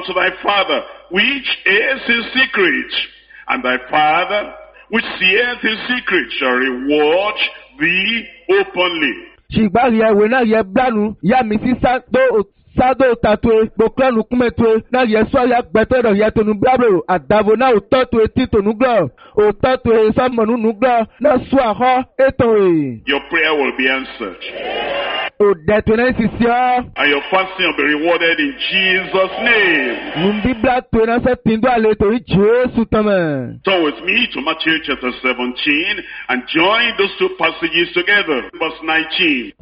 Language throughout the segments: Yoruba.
unto thy Father, which is in secret, and thy Father, which seeth in secret, shall reward thee openly. Ṣìgbà yẹ wẹ̀ náà yẹ blánú, yá mi sí Sado tatue, boklanu kumetue, na yeswa ya betedo ya tonu blablo, adavo na utotue tito nuglo, utotue samonu nuglo, na swaho etoe. Your prayer will be answered. And your fasting will be rewarded in Jesus' name. Turn with me to Matthew chapter 17 and join those two passages together. Verse 19.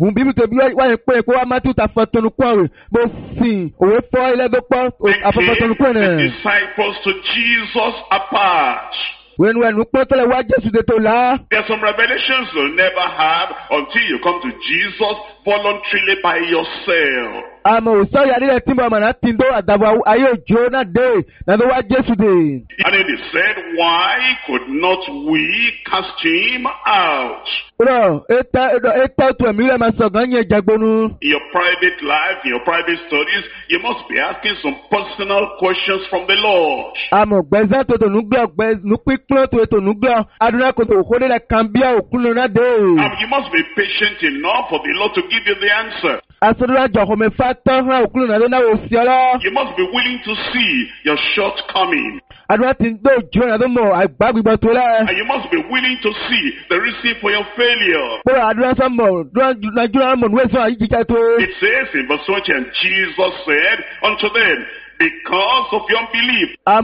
The disciples to Jesus apart. There are some revelations you'll never have until you come to Jesus voluntarily by yourself. And then he said, why could not we cast him out? In your private life, in your private studies, you must be asking some personal questions from the Lord. You must be patient enough for the Lord to give you the answer. You must be willing to see your shortcoming. And you must be willing to see the reason for your failure. It says in verse 20, and Jesus said unto them, because of your unbelief. For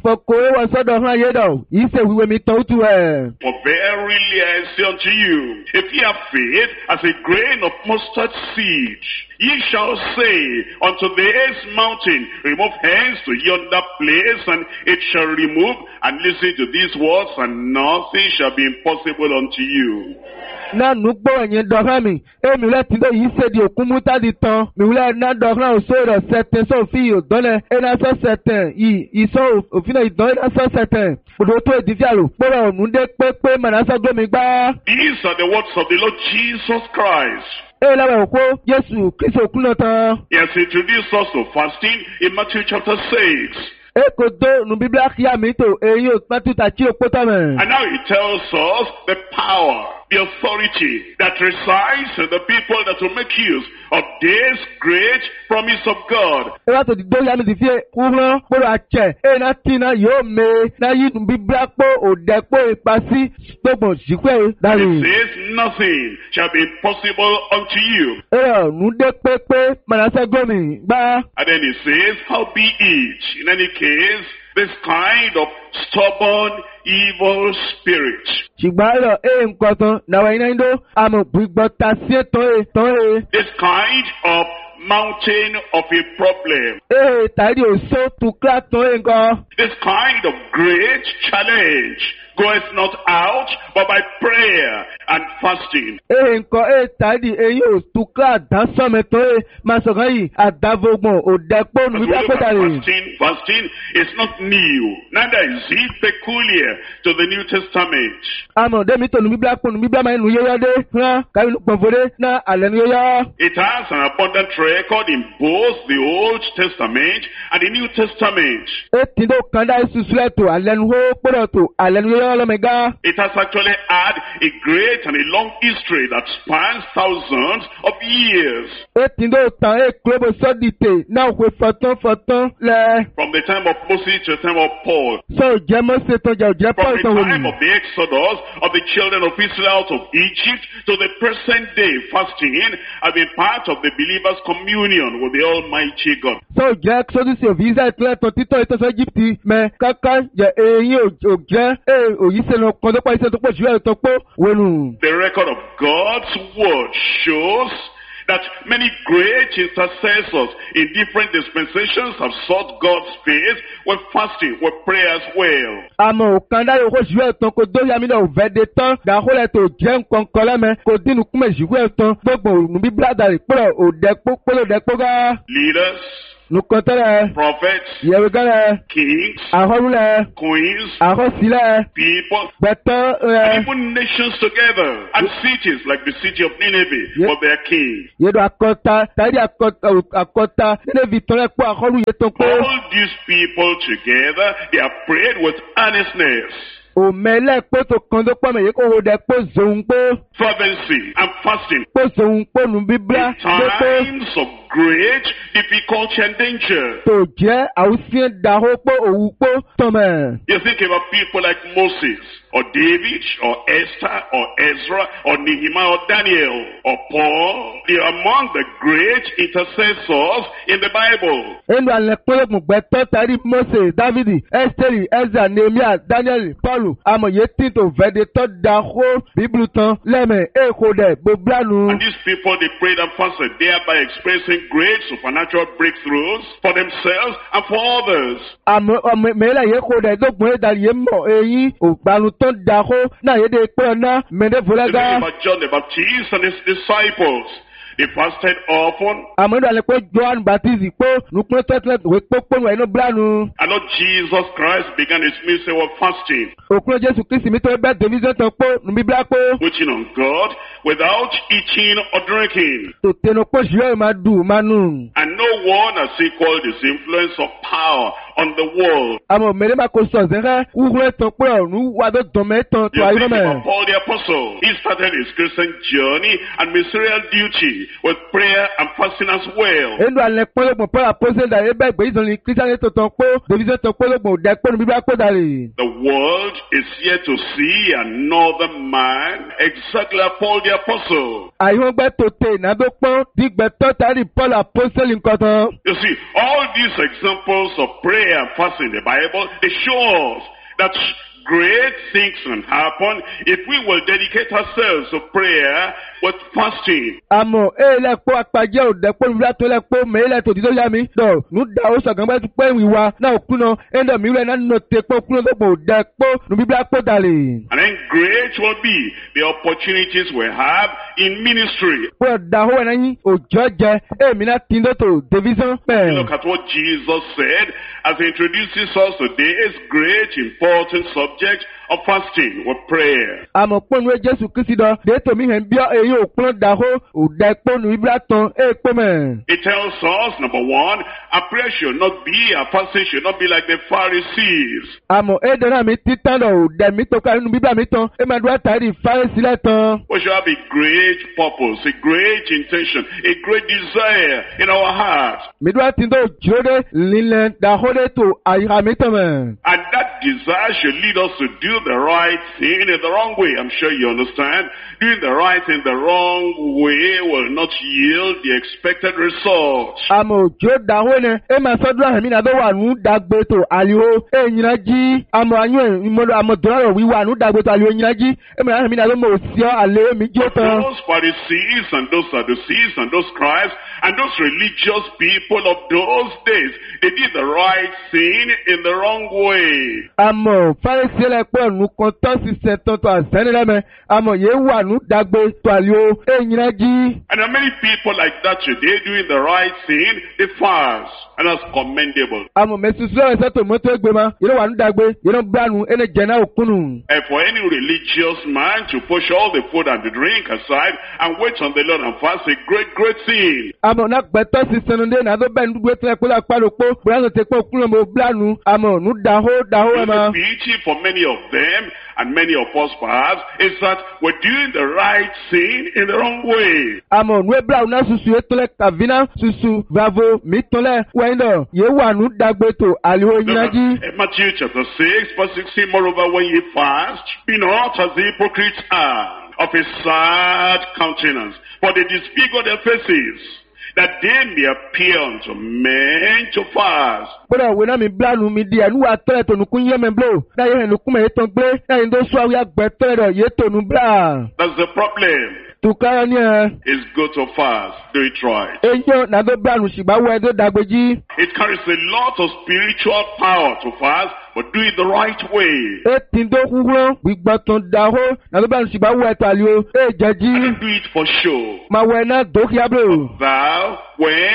verily I say unto you, if ye have faith as a grain of mustard seed, ye shall say unto this mountain, remove hence to yonder place, and it shall remove. And listen to these words, and nothing shall be impossible unto you. Na nugbo enye dohami emi le tindo yi se di okumuta di tan mi wule na dohran o so ro certain so fi o dole ena so certain yi so ofina idon ena so certain bodo to edifialo poro nunde pepe manasa gomi gba. These are the words of the Lord Jesus Christ. He has introduced us to fasting in Matthew chapter 6. And now he tells us the power, the authority that resides in the people that will make use of this great promise of God. It says nothing shall be impossible unto you. And then it says, howbeit, in any case, this kind of stubborn, evil spirit. This kind of mountain of a problem. This kind of great challenge goeth not out but by prayer and fasting. Fasting is not new, neither is it peculiar to the New Testament. It has an abundant record in both the Old Testament and the New Testament. It has actually had a great and a long history that spans thousands of years. From the time of Moses to the time of Paul. From the time of the Exodus of the children of Israel out of Egypt to the present day, fasting has been part of the believer's communion with the Almighty God. The record of God's word shows that many great intercessors in different dispensations have sought God's face with fasting, with prayer as well. Leaders, nukọtẹlẹ. prophets, yẹwùgẹlẹ. kings, ahọrulẹ. queens, ahọsilẹ. people, gbẹtọ and even nations together, and cities like the city of Nineveh Yeah. for their king. yedo akọta tari akọta níbi tọ́lẹ̀ pọ̀ ahọ́rù yẹn tó ń pé. All these people together, they are prayed with earnestness, òmẹlẹ kpótó kan tó pọ̀ mẹ́ yẹ kó o dẹ kpó zòun kpó. fervency, and fasting. kpó zòun kpó nu bíbélà tó pé. Times of great difficulty and danger. tó jẹ́ àwùsíẹ́ dàhó kpó òwú kpó tọ̀mẹ̀. You think about people like Moses, or David, or Esther, or Ezra, or Nehemiah, or Daniel, or Paul. They are among the great intercessors in the Bible. enu alẹ́ kpọ́lọ́gbọ̀n gbẹ́tọ́ tari mose davidi esteri ezra nehemia daniel paulu amòye tìǹtò vẹ́dẹ́tọ́ dàhó bíbélù tán lẹ́mẹ̀ èkó dẹ̀ gbogblanu. And these people, they prayed and fasted, thereby experiencing great supernatural breakthroughs for themselves and for others. àmọ́ mẹ́lẹ̀ yẹ kó dẹ̀ dọ́gbọ̀n yẹ dàrí yẹ mọ̀ eyín ògbàlù tán dàhó náà yẹ dẹ̀ pẹ́ ọ̀nà mẹ́lẹ̀ The fọlẹ́gà. name about John the Baptist and his disciples. They fasted often, àmọ́ ìdàlẹ́ pé johan baptist pé nùpẹ́ tẹ́tẹ́lẹ̀ wẹ́ pópó nù ẹ̀nu blanu. and Lord Jesus Christ began his ministry of fasting, òkúrò jésù kristi mi tó bẹ́ẹ̀ dèmísẹ́ tán pé nùbíbílà pé. waiting on God without eating or drinking. tòtẹ́nu pé ṣùgbọ́n máa dùn máa nù. And no one has equaled his influence of power on the world. àmọ́ mẹ́lẹ́ máa kó sọ ṣẹ́fẹ́ wúwúrẹ́ tán pé ọ̀run wà tó dọ̀mẹ́ tán tó You ayé think mẹ́. about Paul the Apostle. He started his Christian journey and ministerial duty with prayer and fasting as well. enu alẹ́ pọ́lọ́gbọ̀n pọ́lọ́ àpọ́sẹ̀ dàrí bẹ́ẹ̀ gbé ìsọ̀nì kírísítánì tó tán pé dèmísẹ́ tán pọ́lọ́gbọ̀n dẹ́ pé nùbíbílà pé dàrí. The world is yet to see another man exactly like Paul the Apostle. àyíwọ́n gbẹ́ tòtè ìnádó pọ́n dígbẹ́tọ́ tàrí pọ́lọ́ àpọ́sẹ̀ nǹkan tán. You see, all these examples of prayer and fasting in the Bible, they show us that great things can happen if we will dedicate ourselves to prayer with fasting. àmọ́ èèlẹ̀ pọ́ apàjẹ́ òdẹ́pọ̀ nùbíbílà tó lẹ̀ pọ́ mẹ́lẹ̀ tó dídó yá mi dọ̀ nù dà ó sọ̀gán bẹ́ẹ̀ tó pẹ́ ìwà náà kúnà ẹ̀ńdọ̀ mi rẹ̀ náà nù tẹ̀ pọ́ kúnà lọ́gbọ̀n òdẹ́pọ̀ nùbíbílà pọ́ dàrí. And then great will be the opportunities we have in ministry. pé ọ̀dà ó wẹ̀ náà yín òjò jẹ èmi náà tí ń dọ́tò division bẹ́ẹ̀. Look at what Jesus said as he introduces us today's great important subject of fasting with prayer. àmọ́ pọ́nú jésù kristi dọ̀ dèétò mi hẹ̀ ń bí èyí òpin dàhó òdẹ́pọ̀ nùbíbílà tán èèpọ̀ mẹ́. It tells us, number one, our prayer should not be, our fasting should not be like the Pharisees. àmọ́ èdè náà mi títàn lọ òdẹ mi tó ká nínú bíbélà mi tán ẹ máa dúró àtàrí ìfáyésílẹ̀ tán. We should have a great purpose, a great intention, a great desire in our hearts. mi dúró àti tó jòdè lílẹ̀ dàhódé tó àyíká mi tán mẹ́. And that desire should lead us to do the right thing in the wrong way. I'm sure you understand. Doing the right thing the wrong way will not yield the expected result. àmọ́ òjò dàhó ni ẹ máa sọ́dún àmì náà tó wà nù dàgbé tó àlìhó ẹ̀yìnà jí àmọ́ àyùn ìmọ̀lẹ́ àmọ́ dùnárọ̀ wíwà nù dàgbé tó àlìhó ẹ̀yìnà jí ẹ máa àmì náà tó mọ̀ òsì ọ́ àlẹ́ mi jó tán. Those Pharisees and those Sadducees and those scribes and those religious people of those days, they did the right thing in the wrong way. àmọ́ fáyésí lẹ pé ọ̀nù kan tó ṣiṣẹ́ tán tó àṣẹ́ni lẹ́mẹ̀ àmọ́ yé wà nù dàgbé tó àlìhó ẹ̀yìnà jí. And there are many people like that today doing the right thing, they fast, and that's commendable. àmọ́ mẹ́sùsù lọ́wọ́ ẹ̀sẹ̀ tó mọ́tò ẹgbẹ́ ma yẹ́n wà nù dàgbé yẹ́n bílánu ẹ̀nà jẹ̀nà òkúnnù. And for any religious man to push all the food and the drink aside and wait on the Lord and fast, a great, great thing. àmọ́ náà gbẹ́tọ́ sí sẹ́nudé náà tó bẹ́ẹ̀ nígbè tó yẹ kó lápárò pé bóyá tó pé òkúnnù mọ́ bílánu àmọ́ nù dàhó ẹ̀ ma. The beauty for many of them and many of us perhaps is that we're doing the right thing in the wrong way. àmọ́ nù bílánu náà susu yẹ tọ́lẹ̀ kàvínà susu bravo mi tọ́lẹ̀ wẹ́ndọ̀ yẹ wà nù dàgbé tó àlìhó ẹ̀yìnàjí. In Matthew chapter 6 verse 16, moreover when ye fast, be not as the hypocrites are, of a sad countenance, for they disfigure their faces, that they may appear unto men to fast. gbọ́dọ̀ wo náà mi bílánu mi di ẹnu wa tọ́lẹ̀ tó nukun yẹ́ mi bló náà yẹ ẹnukun mẹ́ yẹ tán gbé náà yẹn tó sọ àwọn àgbẹ̀ tọ́lẹ̀ rẹ̀ yẹ tó nu bílá. That's the problem. tukara ni ẹ. It's good to fast. Do it right. eyín náà tó bílánu ṣùgbọ́n wọ ẹ tó dàgbé jí. It carries a lot of spiritual power to fast, but do it the right way. e ti tó kúkúrọ́ gbígbọ́ tó dàhó náà tó bílánu ṣùgbọ́n wọ ẹ tó àlìó e jẹ́ jí. And do it for show. máa wọ ẹ náà dókíá bro. Thou, when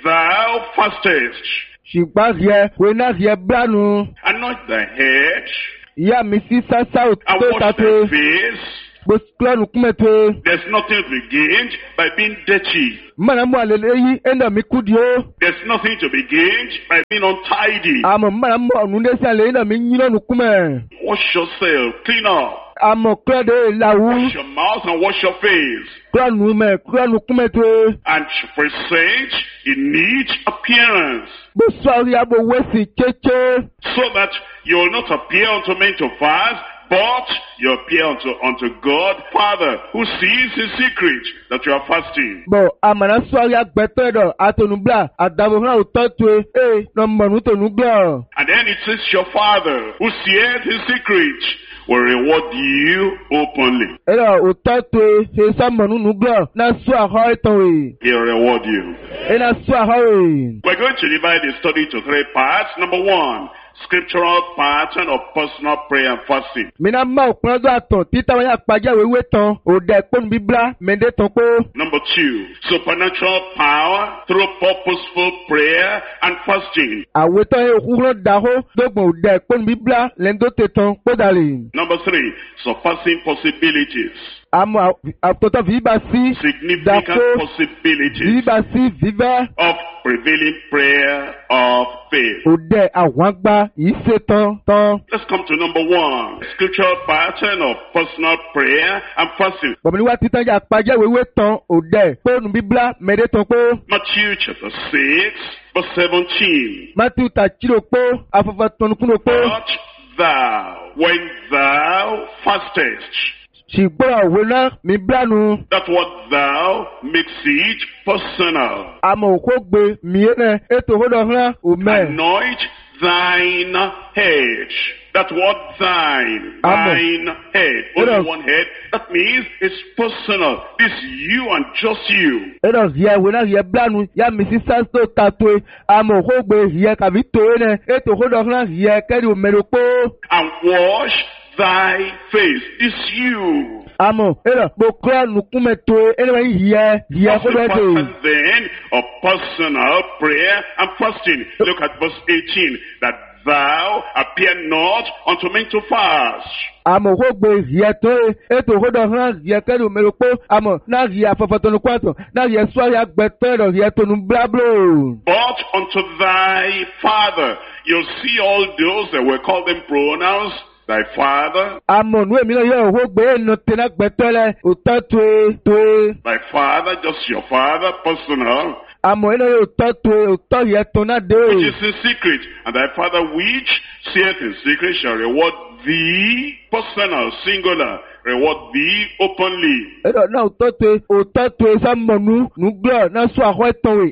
thou fastest, ṣùgbọ́n yẹ wọ́n náà yẹ blánu. anoint thy head, Ìyá mi sí sásá and tó wash tàtó. thy face. Gbọ́sùkúlọ́nù kúmẹ̀tó. There's nothing to be gained by being dirty. Mmana mu alele yi ẹnna mi kú di o. There's nothing to be gained by being untidy. Àmọ̀ mmana mu ọ̀nù ndé alẹ́ ẹnna mi yín lọ́nu kúmẹ̀. Wash yourself, clean up. Àmọ̀ kúlọ̀dé làwù. Wash your mouth and wash your face. Kúlọ̀nù kúmẹ̀tó. And present a neat appearance, Gbọ́sù àwọn abo wẹ́sì kéké. so that you will not appear unto men to fast, but you appear unto God, Father, who sees in secret that you are fasting. Bọ̀ àmàna sọ àwọn agbẹ̀tọ̀ ẹ̀dọ̀ àtọ̀nùgbà àdàbò fún àwùtọ́ tó e nà mọ̀nù tọ̀nùgbà. And then it says your Father, who seeth in secret, will reward you openly. Ẹ̀dọ̀ òtọ́ tó e sá mọ̀nù nùgbà náà sọ àhọ́ ìtàn wẹ̀. He'll reward you. Ẹ náà sọ àhọ́ wẹ̀. We're going to divide the study into 3 parts. Number 1, scriptural pattern of personal prayer and fasting. Mina ma òpinlọ́dọ̀ àtàn títà wọn yà pàjẹ́ wéwé tán òdà ìpónú bíbélà mẹ́ndé tán pé. Number 2, supernatural power through purposeful prayer and fasting. Àwòtán yẹn òkúrọ̀ dàhó dọ́gbọ̀n òdà ìpónú bíbélà lẹ́ńdó tètàn kódàlì. Number 3, surpassing possibilities. Àmọ́ àtọ̀tọ̀ fìbá sí Significant dàpọ̀ possibilities fìbá sí fìbá of prevailing prayer of faith. òdà àwọn àgbà yìí ṣe tán. Let's come to number 1, scriptural pattern of personal prayer and fasting. Bọ̀mí ni wá títàn yà pàjẹ́ wéwé tán òdà ìpónú bíbélà mẹ́ndé tán pé. Matthew chapter 6, verse 17. Matthew tàchírò pé afọ́fọ́ tọ́nukúnò pé. But thou, when thou fastest, Ṣùgbọ́n òwe náà mi blánu. that what thou makes it personal. Àmọ́ òkú gbé mìíràn ètò òhòdò hàn òmẹ́. Anoint thine head. That what thine head. Only one head. That means it's personal. This you and just you. Ẹ̀rọ yẹ ìwé náà yẹ blánu yá mi sí sáńtò tàtó ẹ̀. Àmọ́ òkú gbé yẹ kàbí tó ẹ̀ náà ètò òhòdò hàn yẹ kẹ́rì òmẹ́rò pé. And wash thy face. It's you. Àmọ́ ẹ̀rọ mo kọ́ nùkúmẹ̀ tó ẹ̀ ẹ̀rọ yẹ kó bẹ́ẹ̀ tó. And then of personal prayer and fasting. Look at verse 18. That thou appear not unto men to fast. Àmọ́ òkú gbé yẹ tó ẹ̀ ètò òhòdò hàn yẹ kẹ́rì òmẹ́rò pé. Àmọ́ náà yẹ afọ́fọ́ tọ́nukú àtọ̀ náà yẹ sọ́ọ́rì àgbẹ̀tọ́ ẹ̀rọ yẹ tónú bláblò. But unto thy father. You'll see all those that will call them pronouns. Thy father. Àmọ́ nù èmi náà yẹ òhó gbé ẹnu tẹ̀lé gbẹ̀tọ́ lẹ òtọ́ tó e. Thy father, just your father, personal. Àmọ́ ẹnu yẹ òtọ́ yẹ tó náà dé. Which is in secret. And thy father which seeth in secret shall reward thee, personal, singular, reward thee openly. Ẹ̀rọ náà òtọ́ tó e sámọ̀nù nùgbọ́ náà sọ àhọ́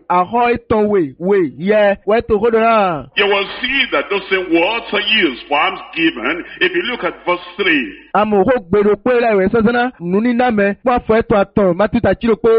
ìtàn wè yẹ wẹ́ tó kó dọ̀nà. You will see that those same words are used for alms given if you look at verse 3. Àmọ́ òhó gbèrò pé láìwẹ̀ sọ́sọ́nà nù ní nàmẹ́ wọ́n afọ ẹ̀tọ́ àtàn má tún tàchírò pé.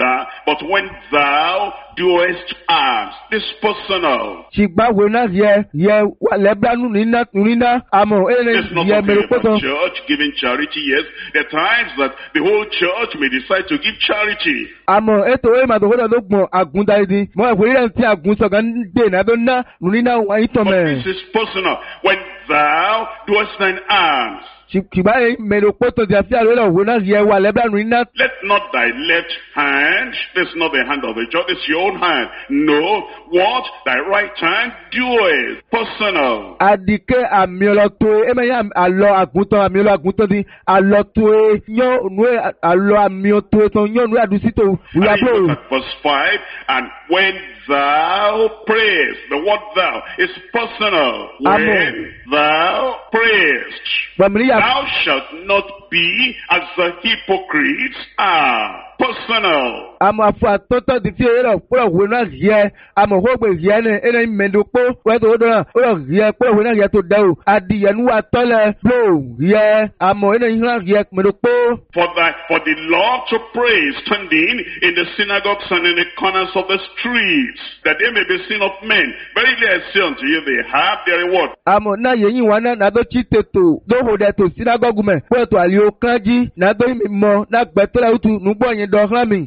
But when thou doest alms, this personal. Ṣìgbàwé náà yẹ wà lẹ́bíánú nínú àmọ́ ẹ̀rẹ́ It's not yẹ talking mẹ́rẹ̀ pé tán. about church giving charity. Yes, there are times that the whole church may decide to give charity. Àmọ́ ètò ìmàdò kó dọ̀ gbọ̀n àgùntàìdì mọ́ ẹ̀kọ́ yẹn ti àgùntàn dé nàdó ná nínú ìtàn But mẹ́. this is personal. When thou doest thine alms, Ṣìgbàwé mẹ́rẹ̀ pé tán ti àfi àlọ́ ìwé náà yẹ wà lẹ́bíánú nínú. let not thy left hand, this is not the hand of the church, it's your own hand. No, what thy right hand doeth, personal. Àdìkẹ́ àmì ọlọ́tọ̀ ẹ mẹ́yà àlọ́ àgùntàn àmì ọlọ́ àgùntàn di àlọ́tọ̀ yán nù àlọ́ àmì ọ̀tọ̀ ẹ̀tàn yán nù àdùsítò And ìyàbọ̀. you look at verse 5, and when thou prayest, the word thou is personal. Amen. When thou prayest, Bàmílíyà thou shalt not be as the hypocrites are. Personal. àmọ́ àfọ àtọ́tọ́ di fi ẹ̀rọ kúrò wò náà yẹ àmọ́ ògbè yẹ ní ẹ̀rọ mẹ́ndókó wẹ́tò ó dọ̀nà ó yẹ kúrò wò náà yẹ tó dẹ́ o adìyẹ nu wa tọ́lẹ̀ bló yẹ àmọ́ ẹ̀rọ yìí náà yẹ mẹ́ndókó. For the Lord to pray standing in the synagogues and in the corners of the streets, that they may be seen of men. Verily I say unto you, they have their reward. Àmọ́ náà yẹ yín wá náà nàdó tí tètò lóhùn dẹ̀ tó sinagogu mẹ́ pẹ̀tù àlìó kánjí nàdó yìí mọ̀ náà gbẹ̀tọ́lẹ̀ òtù nùgbọ́ yẹn dọ̀ọ́kàn mi èkó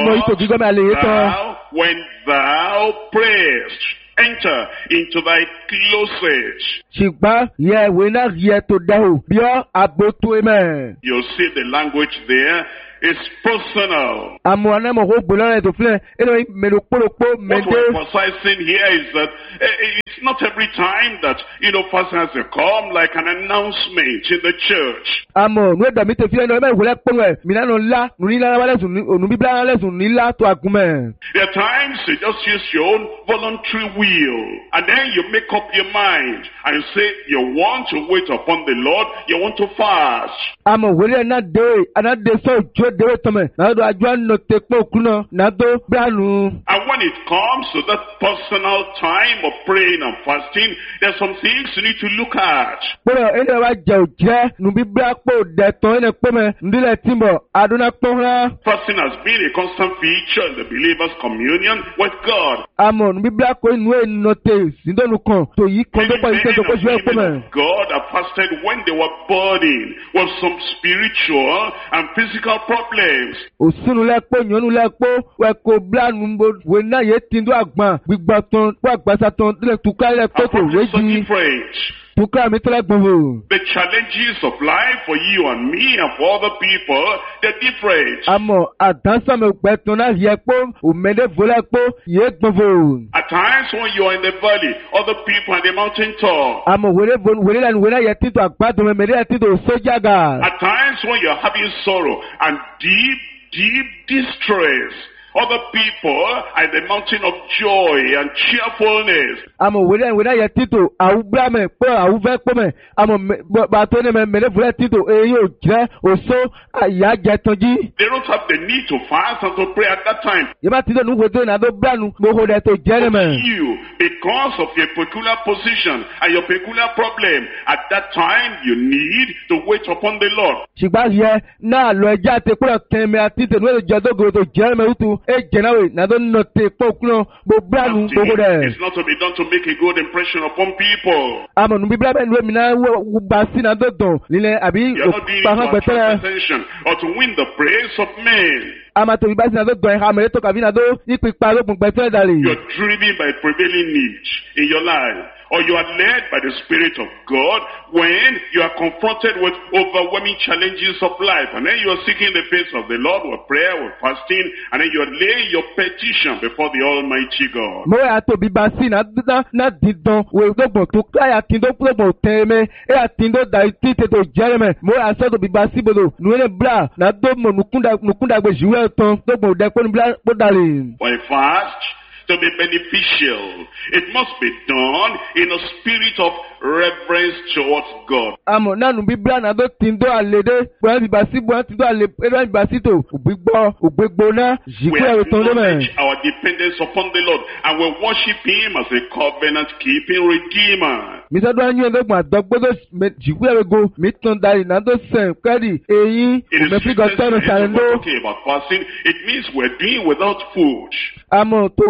mọ ipò gígọ́ mi àlèyé tán. thou, when thou prayest, enter into thy closet. ṣùgbọ́n yẹ ìwé náà yẹ tó dáhùn bí ọ́ àbò tó mẹ́. You see the language there is personal. àmọ́ anamọ̀ kó gbóná rẹ̀ tó filẹ̀ ẹnu mẹ́lò kpólókpó What mẹ́ndé. we're emphasizing here is that it's not every time that, pastor has to come like an announcement in the church. àmọ́ nu ẹ̀dá mi tó filẹ̀ náà ẹ bá ìwòlẹ́ kpọ́n rẹ̀ mìíràn nù ńlá nù ní lára wálẹ̀ sùn ònù bíbélà wálẹ̀ sùn ní ńlá tó àgùnmẹ̀. There are times you just use your own voluntary will, and then you make up your mind and say you want to wait upon the Lord, you want to fast. àmọ́ wòlé náà dé sọ ìjọ dèrè tọmẹ náà tó àjọ àná tẹ pé òkú náà náà tó bíranù. And when it comes to that personal time of praying and fasting, there's some things you need to look at. kpọ́dọ̀ ẹni wàá jẹ òjẹ́ nu bíbélà kpọ́ dẹ̀tọ̀ ẹni kpọ́mẹ ndílẹ̀ tìǹbọ̀ àdúrà kpọ́nrán. Fasting has been a constant feature in the believer's communion with God. àmọ́ nu bíbélà kpọ́ inú ẹ̀ nọ̀tẹ̀ síndọ̀nù kan tó yí kan tó pọ̀ yí tẹ̀ tó kó sùn ẹ̀ kpọ́mẹ. God have fasted when they were burdened with some spiritual and physical problems. òsùnù lẹ kpó nyɔnu lẹ kpó wẹkọ blanu bo wẹ náà yẹ ti do àgbà gbígbà tán kó àgbàsá tán lẹ tuka lẹ kpó tó Approaches are wéjì different. tuka mi tẹ́lẹ̀ gbọ̀n fò. The challenges of life for you and me and for other people, they're different. àmọ́ àdánsánmi gbẹ̀tàn náà yẹ kpó òmèdè volẹ kpó yẹ gbọ̀n fò. At times when you are in the valley, other people on the mountain top. àmọ́ wẹlé lẹnu wẹlé yẹ títò àgbàdo mẹmẹdẹ yẹ títò sójà gà. At times when you're having sorrow and deep distress, other people are the mountain of joy and cheerfulness. àmọ́ wẹlé yẹ títò àwùgbà mẹ kpó àwùfẹ́ kpó mẹ àmọ́ bàtọ́ ní mẹmẹdẹ volẹ títò èyí ò jẹ́ òsó àyà jẹ tán jí. They don't have the need to fast and to pray at that time. yẹ bá títò nu wòtó nàdó blanu gbogbo dẹ tó jẹ́ ní mẹ. You, because of your peculiar position and your peculiar problem, at that time you need to wait upon the Lord. ṣùgbọ́n yẹ náà lọ ẹjẹ́ àti kúrò kẹ́mi àti tẹ̀lé wẹ́rẹ́ jọ dógoro tó jẹ́ ẹ̀mẹ́ wútu ẹ̀ jẹ̀náwé nàdó nọ tẹ̀ kpọ́ kúrò bó bílánu gbogbo dẹ̀. It's not to be done to make a good impression upon people. àmọ́ nu bíbélà bẹ́ẹ̀ ni wẹ́mi náà wọ́ gba sí nàdó dùn lílẹ̀ àbí You're not doing it òkpàhán to attract gbẹ̀tẹ́rẹ́. attention or to win the praise of men. àmọ́ tòbí bá sí nàdó dùn ẹ̀ka àmọ́ ètò kàbí nàdó ìpìpà lókun gbẹ̀tẹ́rẹ́ dàlí. You're driven by prevailing need in your life, or you are led by the Spirit of God when you are confronted with overwhelming challenges of life, and then you are seeking the face of the Lord with prayer, with fasting, and then you are laying your petition before the Almighty God. mo yà tòbí bá sí nàdó dídán wò lógbòn tó káyà tí tó lógbòn tẹ́mẹ́ ẹ̀ àti tó dà títẹ̀ tó jẹ́rẹ̀mẹ̀ mo yà sọ́ tòbí bá sí bolo nùwẹ́lẹ̀ bla nàdó mọ̀ nùkúndàgbé jùwẹ́ tán lógbòn dẹ́kọ́ ní dàlí. For a fast to be beneficial, it must be done in a spirit of reverence towards God. àmọ́ nánu bíbélà nàdó tìǹdó àlédè bọ́n ti bá sí bọ́n ti dó àlè ẹ̀rọ ti bá sí tó ògbégbó náà We jìkú ẹ̀rọ tán lé mẹ́. acknowledge our dependence upon the Lord, and we worship Him as a covenant-keeping Redeemer. misadu anyi ẹgbẹgbọn àdọgbọdọ jìkú ẹ̀rọ go mi tán darí nàdó sẹ̀n kẹ́rì èyí It is òmẹ́fígọ́ tọ́nu when sàrẹ́ndó. we're talking about fasting, it means we're doing without food. àmọ́ tó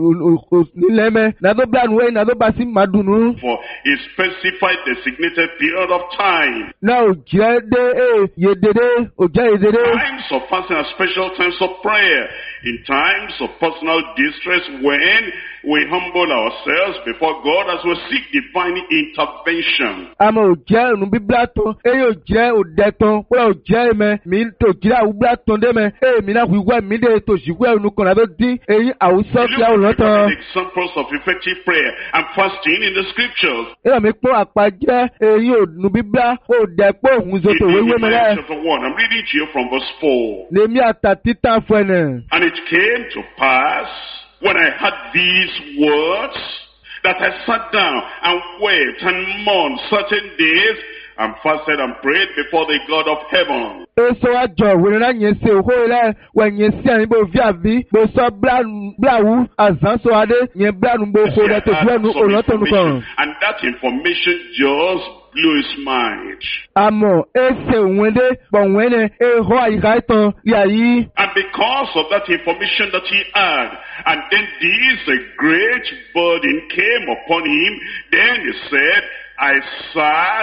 nílẹ̀ mẹ́ nàdó bílánu wẹ̀ nàdó bá sí màdùnú. For a specified designated period of time. náà ò jẹ́ dé yedede ò jẹ́ yedede. Times of fasting are special times of prayer. In times of personal distress, when we humble ourselves before God as we seek divine intervention. àmọ́ ò jẹ́ ònú bíbélà tán èyí ò jẹ́ òdẹ tán kúrò ò jẹ́ ẹ̀mẹ́ mi tó jìrì àwùbílà tán dé mẹ́ èmi náà wíwá mi dé tó jìkú ẹ̀rọ nìkan nàdó dín èyí àwùsọ fi àwòrán Look tán. at examples of effective prayer and fasting in the scriptures. èyí mi pọ́n àpàjẹ́ èyí ònú bíbélà ò dẹ̀ pé òun zòtò In wéwé mẹ́rẹ́. Nehemiah chapter 1, I'm reading to you from verse 4. lèmi àtà títà fún ẹ̀nẹ̀. And it came to pass, when I heard these words, that I sat down and wept and mourned certain days, and fasted and prayed before the God of heaven. Eso àjọ wèrè náà yẹn ṣe òkú rẹ̀ wẹ̀ yẹn sí àyìn bó fi àbí bó sọ bíláwù àzánsọ adé yẹn bíláwù bó kó rẹ̀ tó fi ẹnu òlọ́tọ̀nù kan. And that information just blew his mind. àmọ́ ẹsẹ̀ òun dé pọ̀wọ́n ẹ̀ ẹ̀họ́ àyíká ìtàn yà yí. And because of that information that he had, and then this a great burden came upon him, then he said, I sat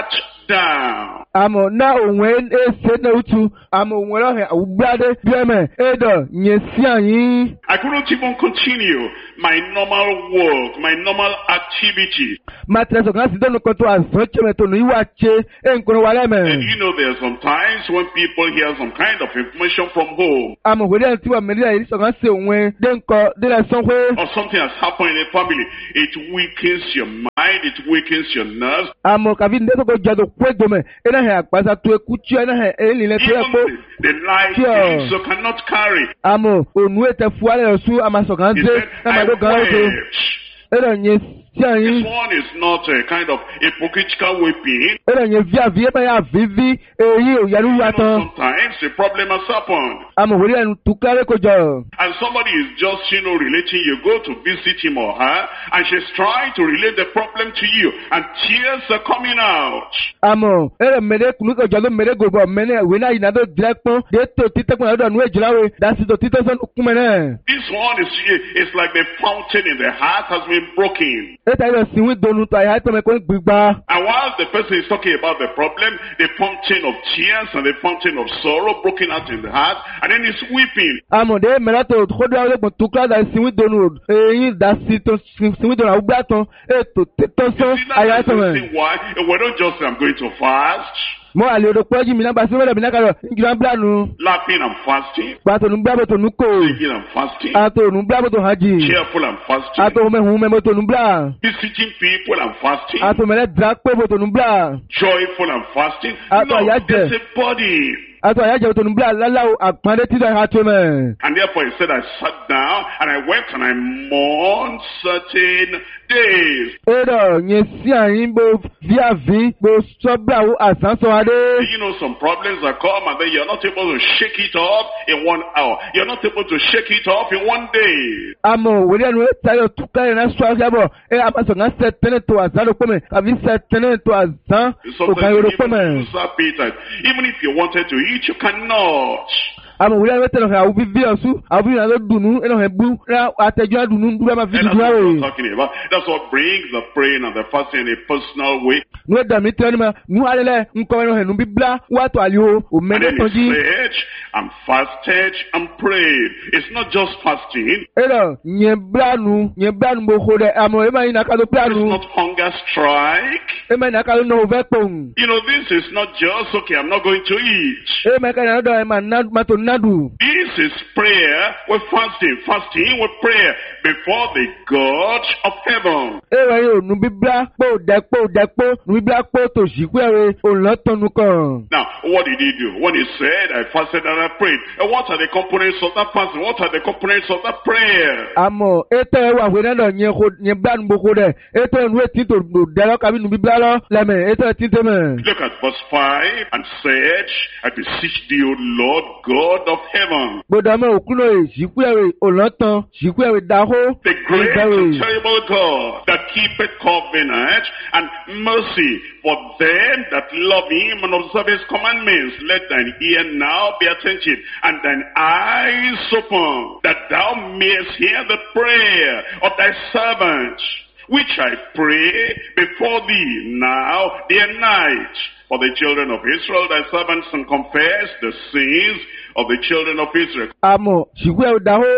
down. Amo na onwe ese na utu amo onwe lohe ubrade bieme edo nyesi anyi. I couldn't even continue my normal work, my normal activity. Matreso kan sido no konto azoche meto no iwache enkono wale And me. you know, there are some times when people hear some kind of information from home, Amo wele antiwa media iliso kan se onwe denko de la sonwe. or something has happened in a family, it weakens your mind, it weakens your nerves. Amo kavi ndeso ko jado kwedo me ena he akpasa tu ekuchi ena he elile tu Even epo. the light Sure. you cannot carry. Amo onu ete fuale osu amaso kan He se said, na I mado kan osu. wept. Edo nyesi This anyi. one is not a kind of hypocritical weeping. Edo nye via vie pa ya vivi eyi o yaru You know, watan. sometimes a problem has happened. Amo wele anu tukare ko jo. And somebody is just, relating. You go to visit him or her, and she's trying to relate the problem to you, and tears are coming out. Amo ere mere kunu ko jalo mere gogo mene we na ina do direkpon de to titekun edo anu ejirawe dasi to titoson kumene. This one is like the fountain in the heart has been broken. Eta iro sinwi donu to ayi to me ko gbigba. And while the person is talking about the problem, the fountain of tears and the fountain of sorrow broken out in the heart, and then he's weeping. Amo de mere to khodo awe gbon tukla da sinwi donu eyin dasi to sinwi donu awugba ton e to titoson See, ayi that's to the me. reason why we don't just say, I'm going to fast, Mo ale do poji mi na ba sinwi do mi na karo ngira blanu. laughing and fasting, Ba to nu bla to nu ko. singing and fasting, Ato nu bla to haji. cheerful and fasting, Ato me hu me mo to nu bla. visiting people and fasting, Ato me le drag pe bo to nu bla. joyful and fasting. Ato No, ayaje. there's a body. Ato ayaje to nu bla lalawo apande ti do ha to me. And therefore he said, I sat down and I wept and I mourned certain days. Edo nyesi ayin bo via vi bo sobra wo asanso ade. You know, some problems that come and then you're not able to shake it off in 1 hour. You're not able to shake it off in 1 day. Amo wele anu tayo tukare na swa jabo e amaso na setene to azaro pome kavi setene to azan o Sometimes kan you yoro even pome. lose appetite. Even if you wanted to eat, you cannot. Amo wele anu telo ha ubi vi osu abu na lo dunu eno he bu na ateju adunu ndura ma And vidi that's what duawe. we're talking about. That's what brings the praying and the fasting in a personal way. Nu da mi tani ma nu alele nko eno he nu bibla wa to ali o And mede then he tonji. said, and fasted and prayed. It's not just fasting. Edo nye blanu bo hode amo e ma ina ka do It's blanu. not hunger strike. E ma ina ka do no ve pon. You know, this is not just, okay, I'm not going to eat. E ma ka na do e ma na ma to nadu. This is prayer with fasting. Fasting with prayer before the God of heaven. E wa yo nu bibla po depo nu bibla po to jikwewe o lo tonu kan. Now, what did he do? When he said, I fasted and I prayed, and what are the components of that fasting? What are the components of that prayer? Amo eto e wa we na do nye blanu bo hode. Eto nu etin to de lo ka bi nu bibla lo le me eto etin te me. Look at verse 5 and said, I beseech thee, O Lord God of heaven, Bodo me okuno e jikwewe o lo tan jikwewe da ho. the great and terrible God that keepeth covenant and mercy for them that love him and observe his commandments. Let thine ear now be attentive and thine eyes open, that thou mayest hear the prayer of thy servant, which I pray before thee now day and night for the children of Israel, thy servants, and confess the sins of the children of Israel. Amo jikwewe da ho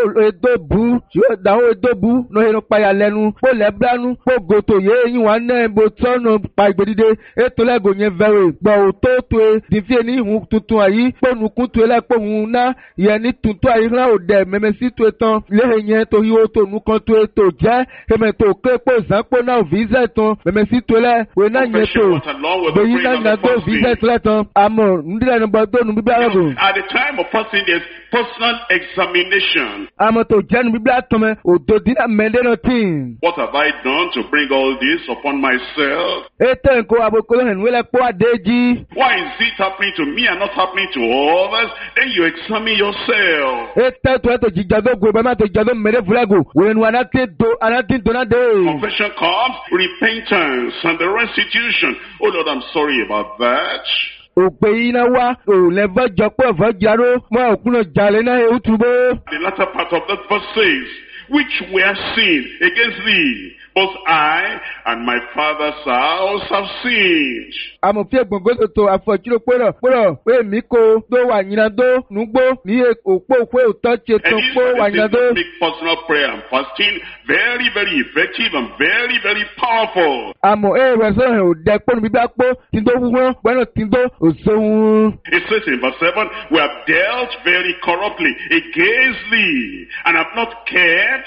edo bu no he no pa ya lenu po le blanu po goto ye yin wa na bo tono pa igbedide eto le go nye vewe gbo o to to di fi ni hun tuntun ayi po nukun to le po hun na ye ni tuntun ayi ran o de memesi to tan le yen to hi o to nukan to je he me to ke po zan po na visa ton memesi to le we na nye to Confession went along with the be yin praying na and the go fasting. visa to le ton amo ndile no bo to nu bibla go At the time of fasting, there's personal examination. amo to je nu bibla ton me o do dina mende no tin. What have I done to bring all this upon myself? Ete nko abokolo hen wele po adeji. Why is it happening to me and not happening to others? Then you examine yourself. Ete to eto jijado gwe ba ma to jijado mere fulago. Wenu anati do na de. Confession comes, repentance and the restitution. Oh Lord, I'm sorry about that. Òpè iná wá òlẹ́fọ́ jọpọ̀ ẹ̀fọ́ jaró mọ́ òkúnà jalè náà ewu túbọ̀. The latter part of that verse says, which were sin against thee, both I and my father's house have sinned. Amòfin gbọ̀ngàn tó àfọ̀júrò pọ̀rọ̀ pé mi kò tó wà yìnyíndó nùgbó mi òpó òpó òtọ́ ṣe tó pó wà yìnyíndó. And this make personal prayer and fasting very, very effective and very, very powerful. Àmọ́ rẹ̀ sọ̀rọ̀ ò dẹ pọ́nù bíbá pọ́ tí tó wúwọ́n pẹ́ẹ́nù tí tó òṣòwò. It says in verse 7, we have dealt very corruptly against thee, and have not kept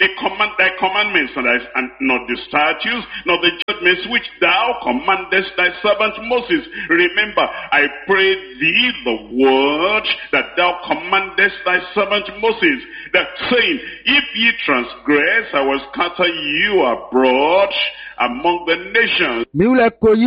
thy commandments, and not the statutes, nor the judgments which thou commandest thy servant Moses. Remember, I pray thee the word that thou commandest thy servant Moses, that saying, if ye transgress, I will scatter you abroad among the nations. Miwule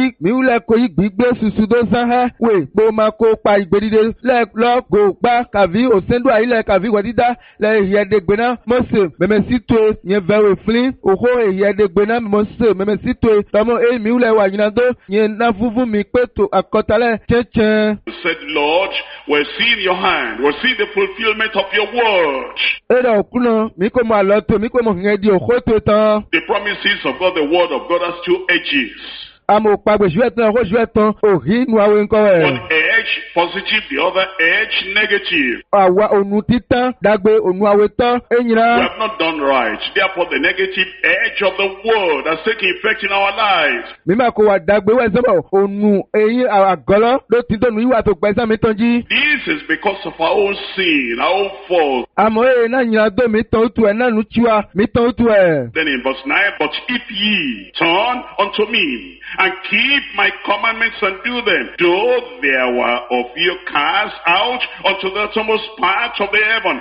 koyi gbígbé susu tó sáhẹ́ wè pé ó máa kó pa ìgbèdìde lọ́gò gbá kàví òsèndú àyílẹ̀ kàví wọ̀dídá lẹ́ ìyẹ́dẹ́gbẹ̀ná Mọ́sẹ̀ mẹ́mẹ́sítò yẹn vẹ̀wẹ̀ fúlín òhó ìyẹ́dẹ́gbẹ̀ná Mọ́sẹ̀ mẹ́mẹ́sítò tọmọ èyí miwule wà yìnyíndó yẹn ná fúnfún mi pé tó àkọtalẹ̀ chẹ́chẹ́. Said Lord, we're seeing your hand, we're seeing the fulfillment of your word. Ẹ̀rọ òkúnà mi kò mọ àlọ́ tó mi kò mọ ìyẹn di òkó tó tán. The promises of God, the word of God has two edges. Àmọ́ òpàgbè ṣùgbọ́n tán ọkọ̀ ṣùgbọ́n tán òhì nu àwọn nǹkan rẹ̀. One edge positive, the other edge negative. Àwa ònù títán dàgbé ònù àwẹ̀ tán ẹ̀yìnrà. We have not done right. Therefore, the negative edge of the word has taken effect in our lives. Mímọ̀ kò wà dàgbé wẹ̀ sọ́bọ̀ ònù ẹ̀yìn àgọ́lọ́ ló ti tó nu ìwà tó pẹ́ sá mi tán jí. This is because of our own sin, our own fault. Àmọ́ èyí náà yìnyín àdó mi tán ó tu ẹ̀ náà nù tiwa mi tán ó tu ẹ̀. Then in verse 9, but if ye turn unto me, and keep my commandments and do them, though there were of you cast out unto the uttermost part of the heaven,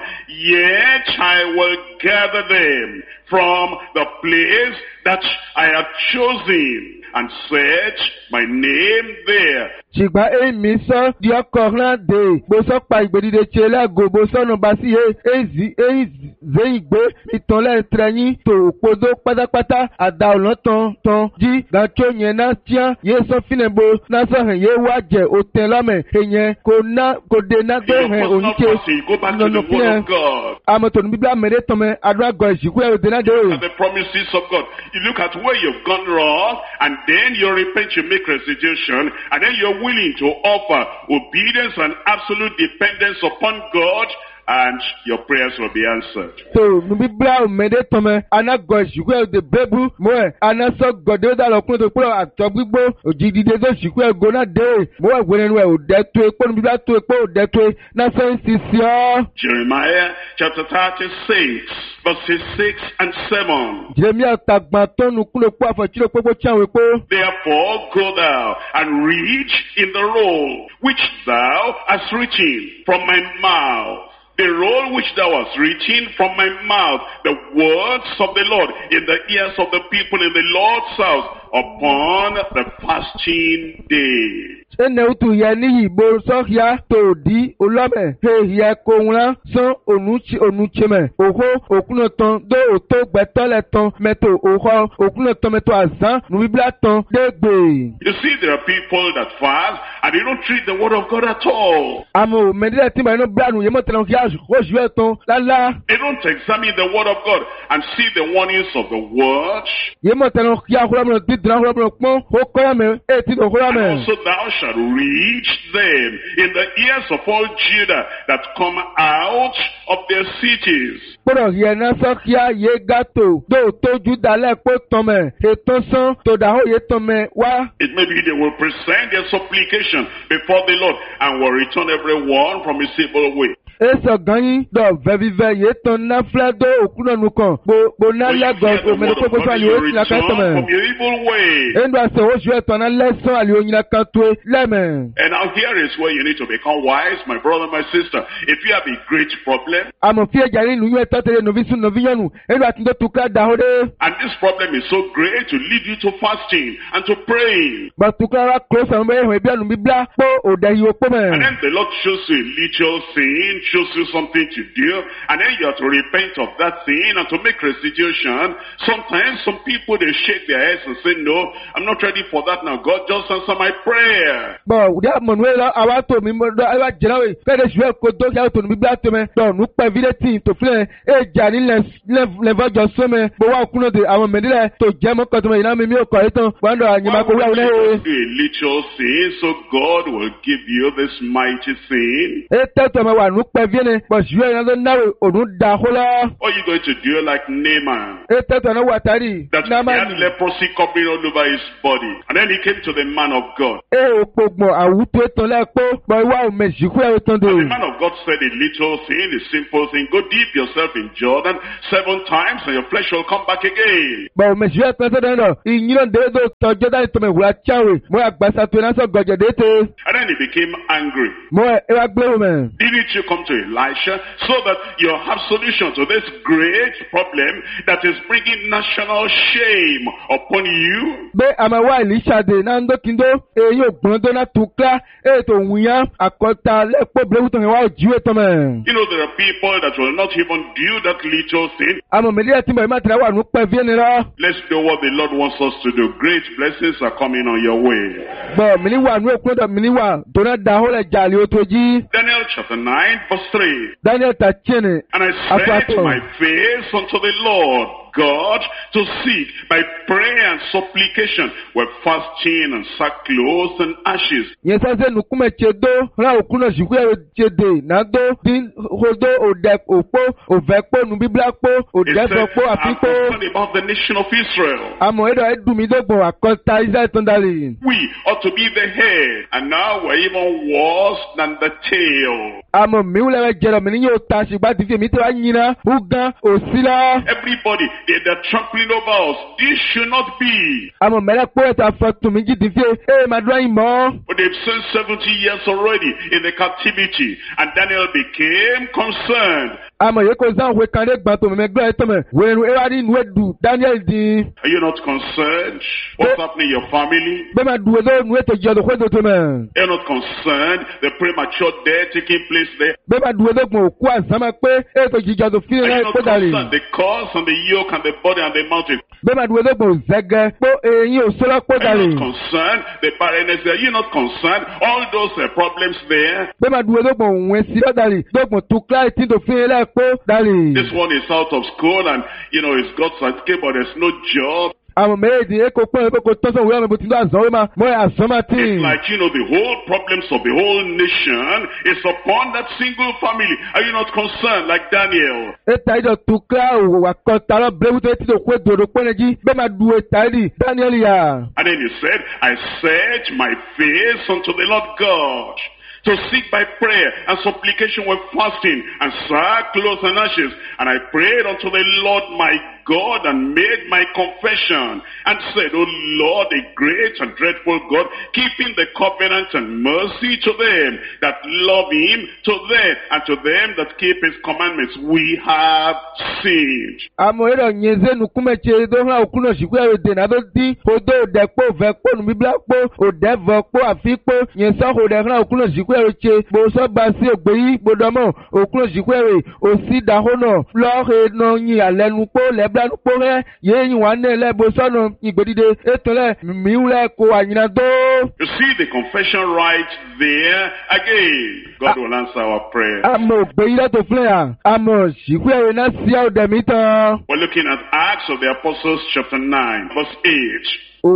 yet I will gather them from the place that I have chosen, and set my name there. Ṣùgbọ́n èmi sọ di ọkọ̀ náà dé gbósọ́ pa ìgbèdìde ṣe lẹ́gò gbósọ́nù bá sí èyí zéyìn gbé ìtànlẹ̀ tẹ̀yìn tó òpódó pátápátá àdá ọ̀nà tán jí gàtó yẹn náà tíá yé sọ fínẹ̀ bo náà sọ hẹ̀ yé wá jẹ òtẹ̀ lọ́mẹ̀ èyàn kò dé náà gbé hẹ̀ òníkè nínú fínẹ̀ àmọ̀tò ní bíbélì àmẹ́rẹ́ tọ́mẹ àdúrà gọ̀ ìṣìkú ẹ̀ òdè náà dé. The promises of God. You look at where you've gone wrong, and then you repent, you make restitution, and then you're willing to offer obedience and absolute dependence upon God, and your prayers will be answered. So, Biblia made tome ana gọ̀ṣùkú de bẹ́bú mọ́ ẹ̀ ana sọ gọ̀dẹ́ dà lọ́kùnrin tó kúrò àtọ́ gbígbó òjìdíde tó ṣùkú ẹ̀ gọ́nà dé mọ́ ẹ̀ wẹ́rẹ́ nu ẹ̀ ò dẹ́ tó epo níbi bá tó epo ò dẹ́ tó e náà sọ ń sisi ọ́. Jeremiah chapter 36 verses 6 and 7. Jeremiah tàgbà tọ́nu kúlò pọ̀ àfọ̀tìrò pópó tí àwọn epo. Therefore go thou and read in the roll which thou hast written from my mouth. The roll which thou hast written from my mouth, the words of the Lord in the ears of the people in the Lord's house upon the fasting day. Ene utu ya ni yibo sọ́kìá tó di olọ́mẹ̀ hehiẹ kóhùnrán sán onúchemẹ̀ òhó òkúnà tán dó òtó gbẹtọ́lẹ̀ tán mẹ́tò òhó òkúnà tán mẹ́tò àzán nùbíbílà tán dégbè. You see, there are people that fast and they don't treat the word of God at all. Àmọ́ mẹ́dílẹ̀ tí màá inú bíláànù yẹn mọ̀ tẹ̀lé kí oṣù ẹ̀ tán lálá. They don't examine the word of God and see the warnings of the word. Yẹn mọ̀ tẹ̀lé kí ahọ́rọ́mọ̀ dídùn ahọ́rọ́mọ̀ pọ́n ó kọ́yàmẹ̀ ètí òhóràmẹ̀. And also thou shalt read them in the ears of all Judah that come out of their cities. Gbọ́dọ̀ yẹn náà sọ́kìá yé gàtò dó tójú dalẹ̀ pé tọ́mẹ̀ ètò sán tó dàhó yé tọ́mẹ̀ wá. It may be they will present their supplication before the Lord and will return everyone from his evil way. Eso ganyin dɔ vɛvivɛ ye tɔn na filɛ do okuna nu kan bo na lɛgɔ omele kpekpe fún ali o nyina kan tɛmɛ endo ase o su etɔn na lɛsɔn ali o nyina kan to lɛmɛ. And now here is where you need to become wise, my brother, my sister. If you have a great problem, amòfin jari nu yɛ tɔtɛlɛ novi sun novi yɔnu endo ati do tukla daho de. And this problem is so great to lead you to fasting and to praying. Ba tukla wa klo sanu bɛ ehun ebi anu bi bla kpo o da yi o kpo mɛ. And then the Lord shows you a little thing shows you something to do, and then you have to repent of that thing and to make restitution. Sometimes some people, they shake their heads and say, no, I'm not ready for that now. God, just answer my prayer. Bon, dia Manuel awa to mi mo awa jelawe pede jwe ko do ya to mi bla to me do nu pe vile tin to fle e ja ni le vajo so me bo wa kuno de awon me dile to je mo ko to me ina mi o ko etan wando anyi ma ko wa le a little sin, so God will give you this mighty thing. E te to me wa nu pe vile bo jwe na do na onu da ho la. Or you going to do like Naaman? E te to na wa tari that he had leprosy covering all over his body, and then he came to the man of God. E pogbo awuto etan le po bo wa o me jiku e etan do. The man of God said, a little thing, a simple thing, go dip yourself in Jordan 7 times and your flesh will come back again. Bo me jiku etan do no inyiro de do to Jordan to me wura chawe mo agbasa to na so goje de te. And then he became angry. Mo e wa gbe me. Didn't you come to Elisha so that you have solution to this great problem that is bringing national shame upon you? Be amawa Elisha de na ndo kindo e yo gbondo na tukla e to wuyan akota le po blewu to wa ojiwe to me. You know, there are people that will not even do that little thing. Amo me dia timba ma tra wa nu pe vie ni ra. Let's do what the Lord wants us to do. Great blessings are coming on your way. Bo mi ni wa nu ekun do mi ni wa do na da ho le jali o toji. Daniel chapter 9 verse 3. Daniel ta chene. And I set my face unto the Lord God to seek by prayer and supplication with fasting and sackcloth and ashes. Yes, I said, Nukume Chedo, Raukuna Juku Chede, Nado, Din Hodo, Odek, Opo, Ovekpo, Nubi Blackpo, Odek, Apipo. About the nation of Israel. Amoedo Edumidobo, Akota Isa Tondali. We ought to be the head, and now we're even worse than the tail. Amo Mula Jeremy Tashi, but if you meet Anina, Uga, Osila. Everybody, they're trampling over us. This should not be. Amo Mela Poeta for to me, eh, my drawing more. But they've spent 70 years already in the captivity, and Daniel became concerned. Amo Yekozan, we can't get to me, when we are in Wedu, Daniel D. Are you not concerned? What's happening in your family? You're not concerned the premature death taking place there? Are you not concerned the cause and the yoke and the body and the mountain? Are you not concerned the barrenness there? Are you not concerned all those problems there? This one is out of school and he's got certificate but there's no job. It's like, the whole problems of the whole nation is upon that single family. Are you not concerned like Daniel? And then he said, I set my face unto the Lord God to seek by prayer and supplication with fasting and sackcloth and ashes. And I prayed unto the Lord my God and made my confession and said, O Lord, a great and dreadful God, keeping the covenant and mercy to them that love him, to them and to them that keep his commandments, we have sinned. You see the confession right there again. God will answer our prayer. We're looking at Acts of the Apostles chapter 9 verse 8.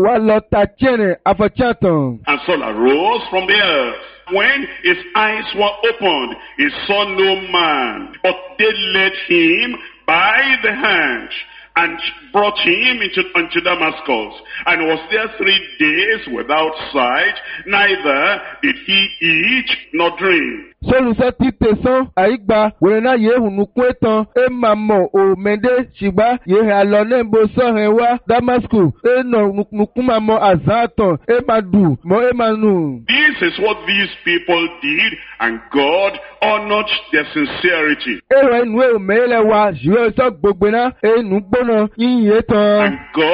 And Saul arose from the earth. When his eyes were opened, he saw no man, but they led him by the hand and brought him unto Damascus, and was there 3 days without sight, neither did he eat nor drink. Solusa titesan aigba wena ye hunukun etan e mamo o mende shigba ye alone bo so henwa Damascus e no nukun mamo azatan e madu mo e manu. This is what these people did, and God honored their sincerity. And God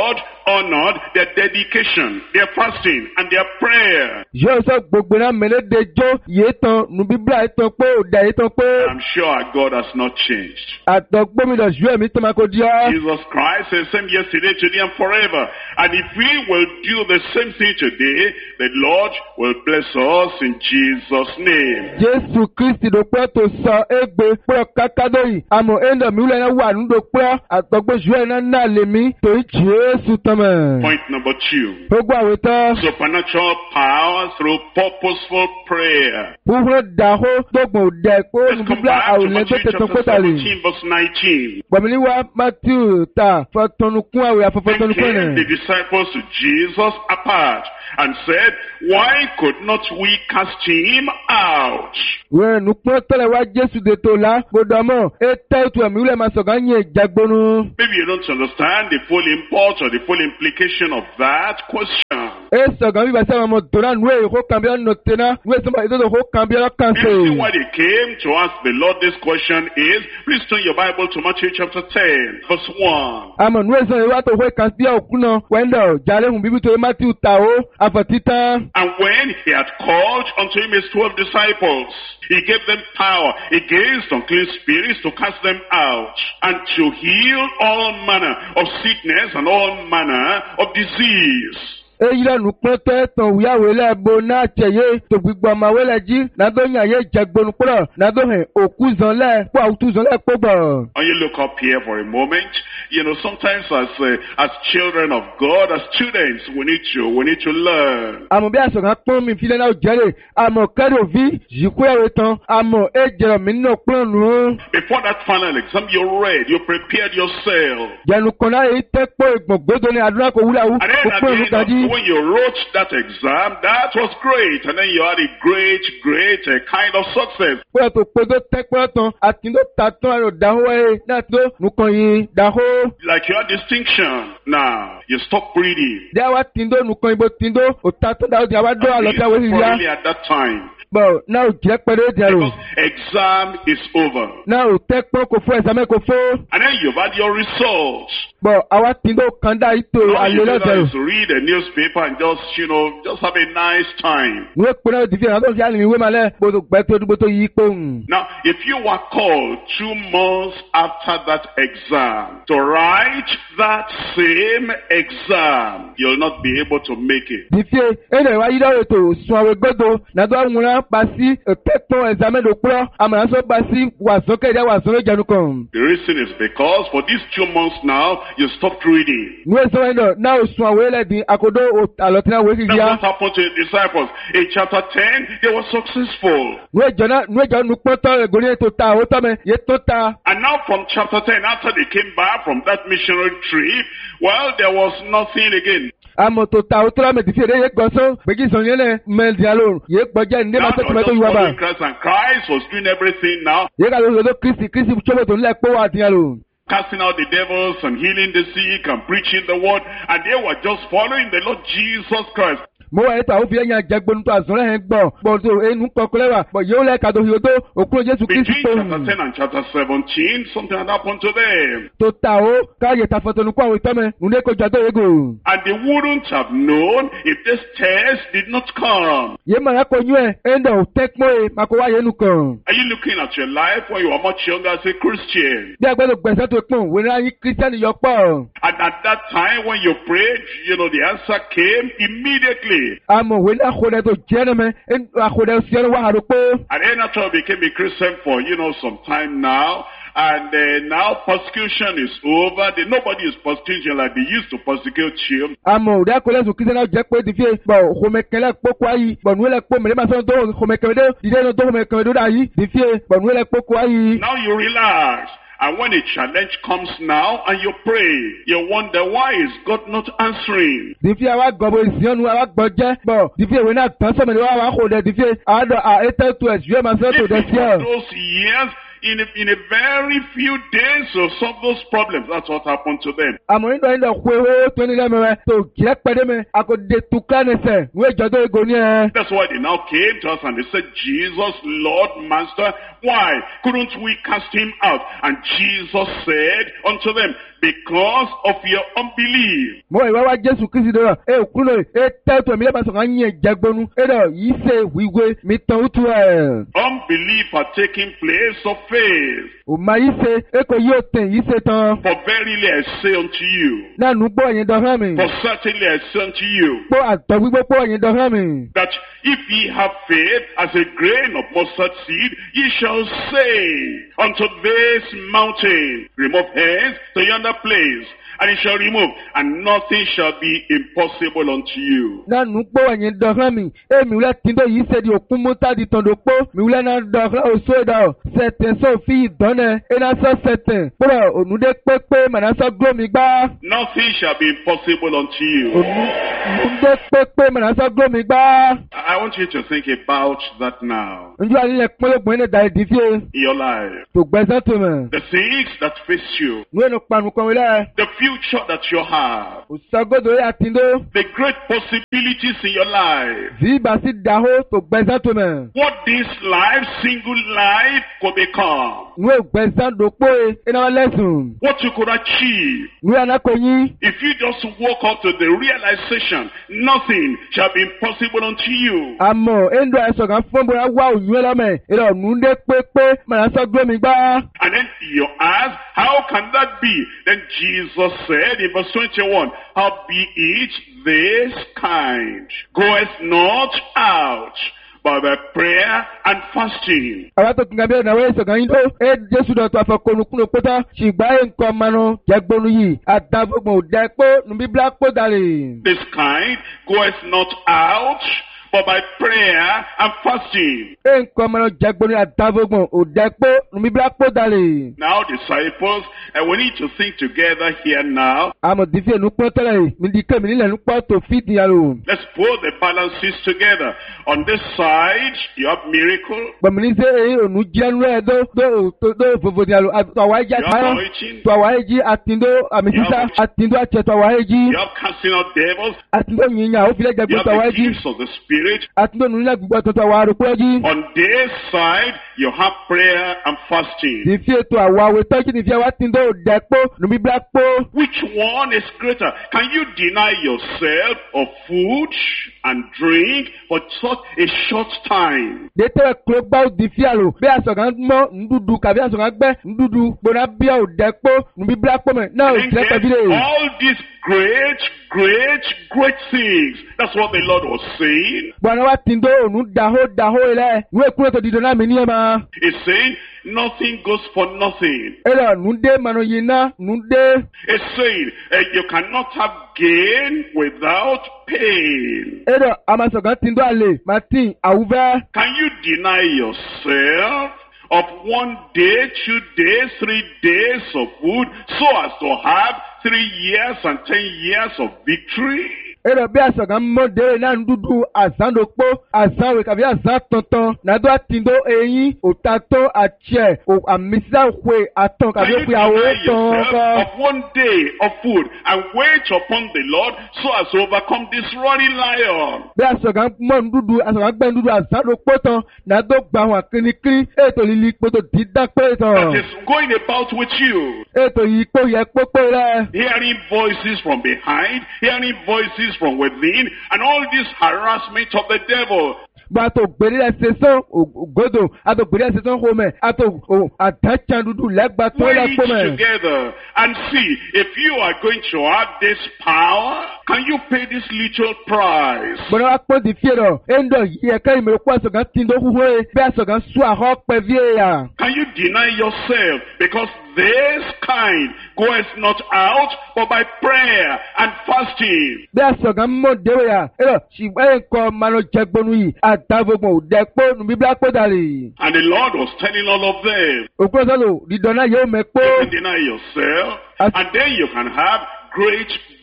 honored their dedication, their fasting, and their prayer. Yóò sọ gbogbo náà mẹ́lẹ́dẹ́jọ́ yìí tán nu bíbélà yìí tán pé òdà yìí tán pé. I'm sure our God has not changed. Àtọ̀gbọ́mìnà ju ẹ̀mí tó máa kó di ọ́. Jesus Christ is the same yesterday, today, and forever. And if we will do the same thing today, the Lord will bless us in Jesus' name. Jésù Kristi ló pẹ́ tó sọ égbé pé kákádó yìí. Àmọ́ ẹ̀ńdọ̀ mi wúlẹ̀ náà wà nínú pẹ́ àtọ̀gbọ́ ju ẹ̀ náà lè mí torí Jésù tán mọ̀. Point number 2. Gbogbo àwẹ̀ tán. Supernatural power through purposeful prayer. Wúwo dàhó dọ́gbọ̀n òdẹ pé Let's come olùdíbla back to àwòlẹ́ tó Matthew tẹ̀tọ̀ chapter pẹ́tàlì. 17 verse 19. Gbọ̀mìnìwá Matthew ta fọ́tọ́nukún àwẹ̀ Then àfọ́fọ́tọ́nukún came the rẹ̀. disciples to Jesus apart and said, why could not we cast him out? Wẹ́n nukpọ́n tọ́lẹ̀ wá Jésù de tó la gbọdọ̀ mọ̀ e tẹ́ tu ẹ̀mí wúlẹ̀ máa sọ̀gá ń yẹ ìjagbonu. Maybe you don't understand the full import or the full implication of that question. E sọ̀gá bíbá sẹ́wọ̀n mọ̀ dọ̀nà nù èyí kó kàmbíọ́ nù tẹ́ná nù èsì mọ̀ ìdọ́dọ̀ kó kàmbíọ́ The kànṣe. reason why they came to ask the Lord this question is, please turn your Bible to Matthew chapter 10, verse 1. Àmọ̀ nù èsì ìwà tó kó kànṣíọ́ òkú náà wẹ́ndọ̀ jàlẹ̀ hùn bíbí tó yẹ Matthew ta ó àfọ̀títàn. And when he had called unto him his 12 disciples, he gave them power against unclean spirits to cast them out, and to heal all manner of sickness and all manner of disease. Eyi la nukpɔn tɛ tɔn wuyawo lɛ bo n'a cɛ ye to gbigbɔ ma wo lɛ dzi nado nya ye dzegbonu kplɔ nado hɛn oku zɔn lɛ kó awutu zɔn lɛ kpɔgbɔ. When you look up here for a moment, you know, sometimes as children of God, as students, we need to learn. Àmọ̀ bí asọ̀kan kpọ́n mi fi lẹ́ náà jẹ́rè àmọ̀ kẹ́rò vi zikuyawo tán àmọ̀ e jẹrọ mi nínú kplɔn nù. Before that final exam, you read, you prepared yourself. Jẹnu kɔnna yìí tẹ́ kpọ́ ìgbọ̀n gbódò ní adúlá kò wúlò And then kó at kpọ́ the ìlú end kadì. when you wrote that exam, that was great. And then you had a great kind of success. Kóyọ̀ tó kpọ́dọ̀ tẹ́ kpọ́ tán àti tó ta tán àrò dàhó ẹ̀ náà tó nukọ̀ yìí dàhó. Like you had distinction. Now, you stop breathing. Dẹ́ wa tìǹdó nukọ̀ yìí bó tìǹdó òtá tó dáwọ́ di àwa dọ́ àlọ́tí àwọn èyí yá. Probably at that time. Bọ̀ náà ò jẹ́ pẹ́rẹ́ dẹ̀rù. Because exam is over. Náà ò tẹ́ kpọ́ kò fún ẹ̀sàmẹ́ kò fún. And then you've had your results. Bọ̀ àwa tìǹdó kan dá ìtò All you àlè do now lọ́dẹ̀rù. is read a newspaper and just have a nice time. Nwe kpọ́nà òdìfẹ́ náà tó fi àlè ìwé malẹ̀ gbọdọ̀ gbẹ́tọ́ dúgbòtò yìí kpọ́n. Now, if you were called 2 months after that exam to write that same exam, you'll not be able to make it. Dìfẹ́ ẹ̀rẹ̀ wa yí lọ́wọ́ ètò sùn àwẹ̀ gbọ́dọ̀ nàdó àwòrán pàṣí ẹ̀kẹ́kọ̀ọ́ ẹ̀sàmẹ́ ló kplọ́ àmàlàsọ pàṣí wàsó kẹ́ẹ̀dá wàsó ló jẹnu kan. The reason is because for these 2 months now, you stopped reading. Nwe sọ́wọ́n ẹ̀dọ̀ náà ò sùn àwẹ̀ lẹ́dín àkọ́dọ̀ àlọ́tìná wẹ̀ kìí That's yá. what happened to the disciples. In chapter 10, they were successful. Nwe jọ nukpọ́tọ́ ẹ̀gọ́ni ètò ta àwọn tọ́mẹ yẹ tó ta. And now from chapter 10, after they came back from that missionary trip, well, there was nothing again. Àmọ̀ tó ta àwọn tọ́lá mẹ́tìfẹ́ rẹ̀ yẹ gbọ́sọ́ gbẹ́gí sọ̀rọ̀ yẹn lẹ̀ mẹ́lìdínlá yẹ gbọ́jà ní Now ma they tẹ́tọ́ were mẹ́tọ́ just yíwá bá. following Christ, and Christ was doing everything now, Yẹ ká lóṣù tó Kristi tsọ́bọ̀ tó ń lẹ̀ pé wà á tiyàn lò. casting out the devils and healing the sick and preaching the word, and they were just following the Lord Jesus Christ. Mo wà ètò àwọn fìyà yàn jẹgbonu tó àzọ̀rọ̀ yẹn gbọ̀ gbọ̀ tó ẹnu kọ̀ọ̀kọ̀lẹ̀ wà bọ̀ yóò lẹ̀ kàdó yóò tó òkúrò Jésù Between Kristi tó chapter 10 and chapter 17, something had happened to them. tó ta ó káyè tafọ̀tọ̀nù kó àwọn ìtọ́mẹ nùdé kó jọ tó yego. And they wouldn't have known if this test did not come. Yé màá kọ yún ẹ̀ ẹ̀ńdọ̀ ò tẹ́ pọ́ ẹ̀ máa kó wáyé nù kàn. Are you looking at your life when you were much younger as a Christian? Bí agbẹ́dọ̀ gbẹ̀sẹ̀ tó pọ̀n wẹ́n ayé kírísítẹ́nì yọ pọ̀. And at that time when you prayed, the answer came immediately. Àmọ̀ wẹ́n àkọ́dẹ tó jẹ́ ẹ̀nàmẹ́ àkọ́dẹ sẹ́nu wà àrò pé. And then after I became a Christian for, some time now, and now persecution is over. Nobody is persecuting like they used to persecute you. Àmọ̀ òde akọ́lẹ̀ sùn kírísítẹ́nì náà jẹ́ pé dìfẹ́ bọ̀ xɔmɛkɛlɛ kpɔkɔ ayi bọ̀ nuwɛlɛ kpɔ mɛlɛ ma sɔn tó xɔmɛkɛmɛ dé dìde nɔ tó xɔmɛkɛmɛ dó dà yi dìfẹ́ bọ̀ nuwɛlɛ kpɔkɔ ayi. Now you relax. And when a challenge comes now and you pray, you wonder why is God not answering? Dìfẹ́ àwa gọ̀bọ̀ ìsìnyọ́nu àwa gbọ́jẹ́ bọ̀ dìfẹ́ ìwé náà tán sọ̀mọ̀lẹ́ wa kò dẹ̀ dìfẹ́ àádọ́ ètò ètò ẹ̀sùn ma sọ́ tó dẹ̀ sí ọ̀. Those years, in a very few days to solve those problems. That's what happened to them. Àmọ́ nínú ẹ̀yìn náà kó ewé tó ní lẹ́mẹ̀rẹ̀ tó jẹ́ pẹ́dẹ́mẹ̀ àkọ́dé tukà nẹsẹ̀ wọ́n ìjọdọ̀ ego ní ẹ̀. That's why they now came to us and they said, Jesus, Lord, Master, why couldn't we cast him out? And Jesus said unto them, because of your unbelief. Mo ìwà wa Jésù Kristi dọ̀rọ̀ kúrò tẹ́tọ̀ mi lẹ́bàá sọ̀rọ̀ yín jẹgbonu yìí ṣe wíwé mi tán ó tu ẹ̀. Unbelief are taking place of faith. Ò máa yí ṣe kò yóò tẹ̀ yí ṣe tán. For verily I say unto you, Náà nù gbọ́ ẹ̀yin dọ̀rọ̀ mi. for certainly I say unto you, Gbọ́ àtọ̀ gbígbó gbọ́ ẹ̀yin dọ̀rọ̀ mi. that if ye have faith as a grain of mustard seed, ye shall say unto this mountain, remove hence to yonder place, and it shall remove, and nothing shall be impossible unto you. Náà nù gbọ́ ẹ̀yin dọ̀rọ̀ mi. Mi wúlẹ̀ tí ń dọ̀ yìí ṣe di òkú mú tá di tọ̀dọ̀ pọ̀. Mi wúlẹ̀ náà dọ̀rọ̀ òṣù ìdá sẹ̀tẹ̀ sófin ìdánẹ̀. Iná sọ sẹ̀tẹ̀. Kúrò ònúdé pépé màná sọ gbómi gbá. Nothing shall be impossible unto you. Ònúdé pépé màná sọ gbómi gbá. I want you to think about that now Njọ́ àlílẹ̀ pọ́nlọ́gbọ̀n ẹni dàrí dìfíè. in your life. Tó gbẹ̀sán tó mọ̀. The things that face you, Nú ẹnu panu kan wílẹ̀. the future that you have, Òṣàgódò yà tí ń dó. the great possibilities in your life, Bí ibà sí dàhó tó gbẹ̀sán tó mọ̀. what this life, single life could become, Nú ẹgbẹ̀sán dòpó iná wọn lẹ́sùn. what you could achieve. Nú ẹ̀ná kò yín. If you just walk up to the realization, nothing shall be impossible unto you. Àmọ́ ẹ̀ńdọ̀ ẹ̀sọ̀ kan fún bóyá wá òyìn ẹlọ́mẹ̀. Ìrọ̀ ònúdé pépé màná sọ gbómi gbá. And then you ask, how can that be? Then Jesus said in verse 21, howbeit this kind goeth not out, but by prayer and fasting. Àwọn tó kìí kábíyà náà wọ́n ẹ̀sọ̀ kan yín tó. Jésù dọ̀tọ̀ àfọkànnukúnnù pétá. Ṣùgbọ́n ẹ̀ ń kọ́ manu jẹ́gbónú yìí. Àdàbọ̀gbọ̀n ò dẹ́ pé nùbíbílá pọ̀ dàrí. This kind goeth not out, but by prayer and fasting. Ẹ̀ ń kọ́ manu jẹ́gbónú àdàbọ̀gbọ̀n ò dẹ́ pé nùbíbílá pọ̀ dàrí. Now disciples, and we need to think together here now. Àmọ̀ dìfí ẹ̀nu pọ́n tẹ́lẹ̀ mi di kémi nílẹ̀ ẹ̀nu pọ́n tó fi ìdíyà lò. Let's put the balances together. On this side, you have miracle, Gbọ̀mìnì ṣe èyí ònú jẹ́nu rẹ̀ dó fòfò ìdíyà lò. Àtọ̀wá ẹ̀jẹ̀ you have àtàyàn. anointing, Tọ̀wá ẹ̀jẹ̀ àtìndó àmì sísá àtìndó àtsẹ̀ tọ̀wá ẹ̀jẹ̀. you have casting out devils, Àtìndó yìnyín àwọn òfìlẹ̀ you jẹ̀gbọ́n have tọ̀wá the ẹ̀jẹ̀. gifts of the Spirit. Àtìndó nùnúlẹ̀ gbogbo ẹ̀tọ̀ tọ̀wá àrùkú ẹ̀jẹ̀. On this side, you have prayer and fasting. Dìfí ètò àwọn àwẹ̀ tọ́jú dìfí àwọn àtìndó òdẹ́pọ̀ nùbíbílá pọ̀. Which one is greater? Can you deny yourself of food and drink for such a short time? Dètè kúrò gbá òdìfí àlò bí àsọ̀gán mọ́ ndúdú kàbí àsọ̀gán gbẹ́ ndúdú gbóná bí òdẹ́pọ̀ nùbíbílá pọ̀ mẹ́ náà And òtítẹ́ then pẹ̀bí rẹ̀. all these great things. That's what the Lord was saying. Bwana wa tindo ònú dàhó ilẹ̀ ìwé kúrò tó dìdọ̀ náà mi ní ẹ̀ máa. He's saying nothing goes for nothing. Ẹ̀rọ nùdé mànà yìí ná nùdé. He's saying you cannot have gain without pain. Ẹ̀rọ àmàsọ̀gán tindo àlè màtí àwùfẹ́. Can you deny yourself of 1 day, 2 days, 3 days of food so as to have 3 years and 10 years of victory? Ẹ̀rọ bí àsọ̀gán mọ́dé náà ndúdú àsándopo àsánwé kàbí àsán tuntun nàdó àtìndó eyín òtátọ́ àtsẹ̀ àmísàwé àtọ̀ Can kàbí you òpin deny àwọ̀ tán yourself kọ́. of 1 day of food and wait upon the Lord so as to overcome this roaring lion? Bí àsọ̀gán mọ́ ndúdú àsọ̀gán gbẹ́ ndúdú àsándopo tán nàdó gbà wọn kìnnìkìnnì ètò líli kpótó dídá pé tán. That is going about with you. Ètò yìí kpó yẹ kpókpó rẹ̀. Hearing voices from behind, hearing voices from within, and all this harassment of the devil. Bàtò gbèrè ẹsẹ̀sán ògòdò àtò gbèrè ẹsẹ̀sán homẹ̀ àtò àdátsándudu lẹ́gbàá tó Weigh lẹ́ kpọ́mẹ̀. it together and see if you are going to have this power, can you pay this little price? Bọ̀dọ̀ wa kpọ́n di fie dọ̀ ẹ̀ńdọ̀ yìí ẹ̀ka ìmọ̀lẹ́ kó àsọ̀gán tí ń dó húhó yẹ bí àsọ̀gán sún àhọ́ pẹ̀ fie yà. Can you deny yourself? Because this kind goeth not out but by prayer and fasting. Bí àsọ̀gán mọ̀ déwò yà ẹ̀rọ ṣùgbọ́n ẹ̀ ń kọ́ manọ jẹgbonu yìí àtàvọ̀gbọ̀n òdẹ́kpọ̀ nùbíbílà kpọ̀ dàrí. And the Lord was telling all of them, Òkúrọ̀sọ́lò dídọ̀nà yóò mẹ́ kpọ̀. you can deny yourself, and then you can have great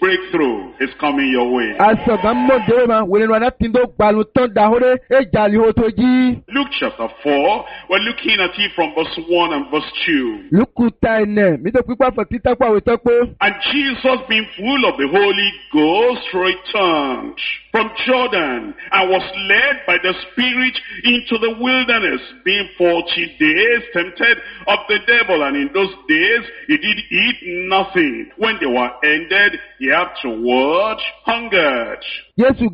breakthrough is coming your way. Asọ̀gán mọ̀dé ma wèlé nu anátìndó gbalu tán dahore ejali hoto jí. Luke chapter 4, we're looking at it from verse 1 and verse 2. Lukú ta ẹnẹ̀ mi tó pípa fọ̀ títà pàwé tán pé. And Jesus, being full of the Holy Ghost, returned from Jordan and was led by the Spirit into the wilderness, being 40 days tempted of the devil. And in those days he did eat nothing. When they were ended, he afterward hungered. Jésù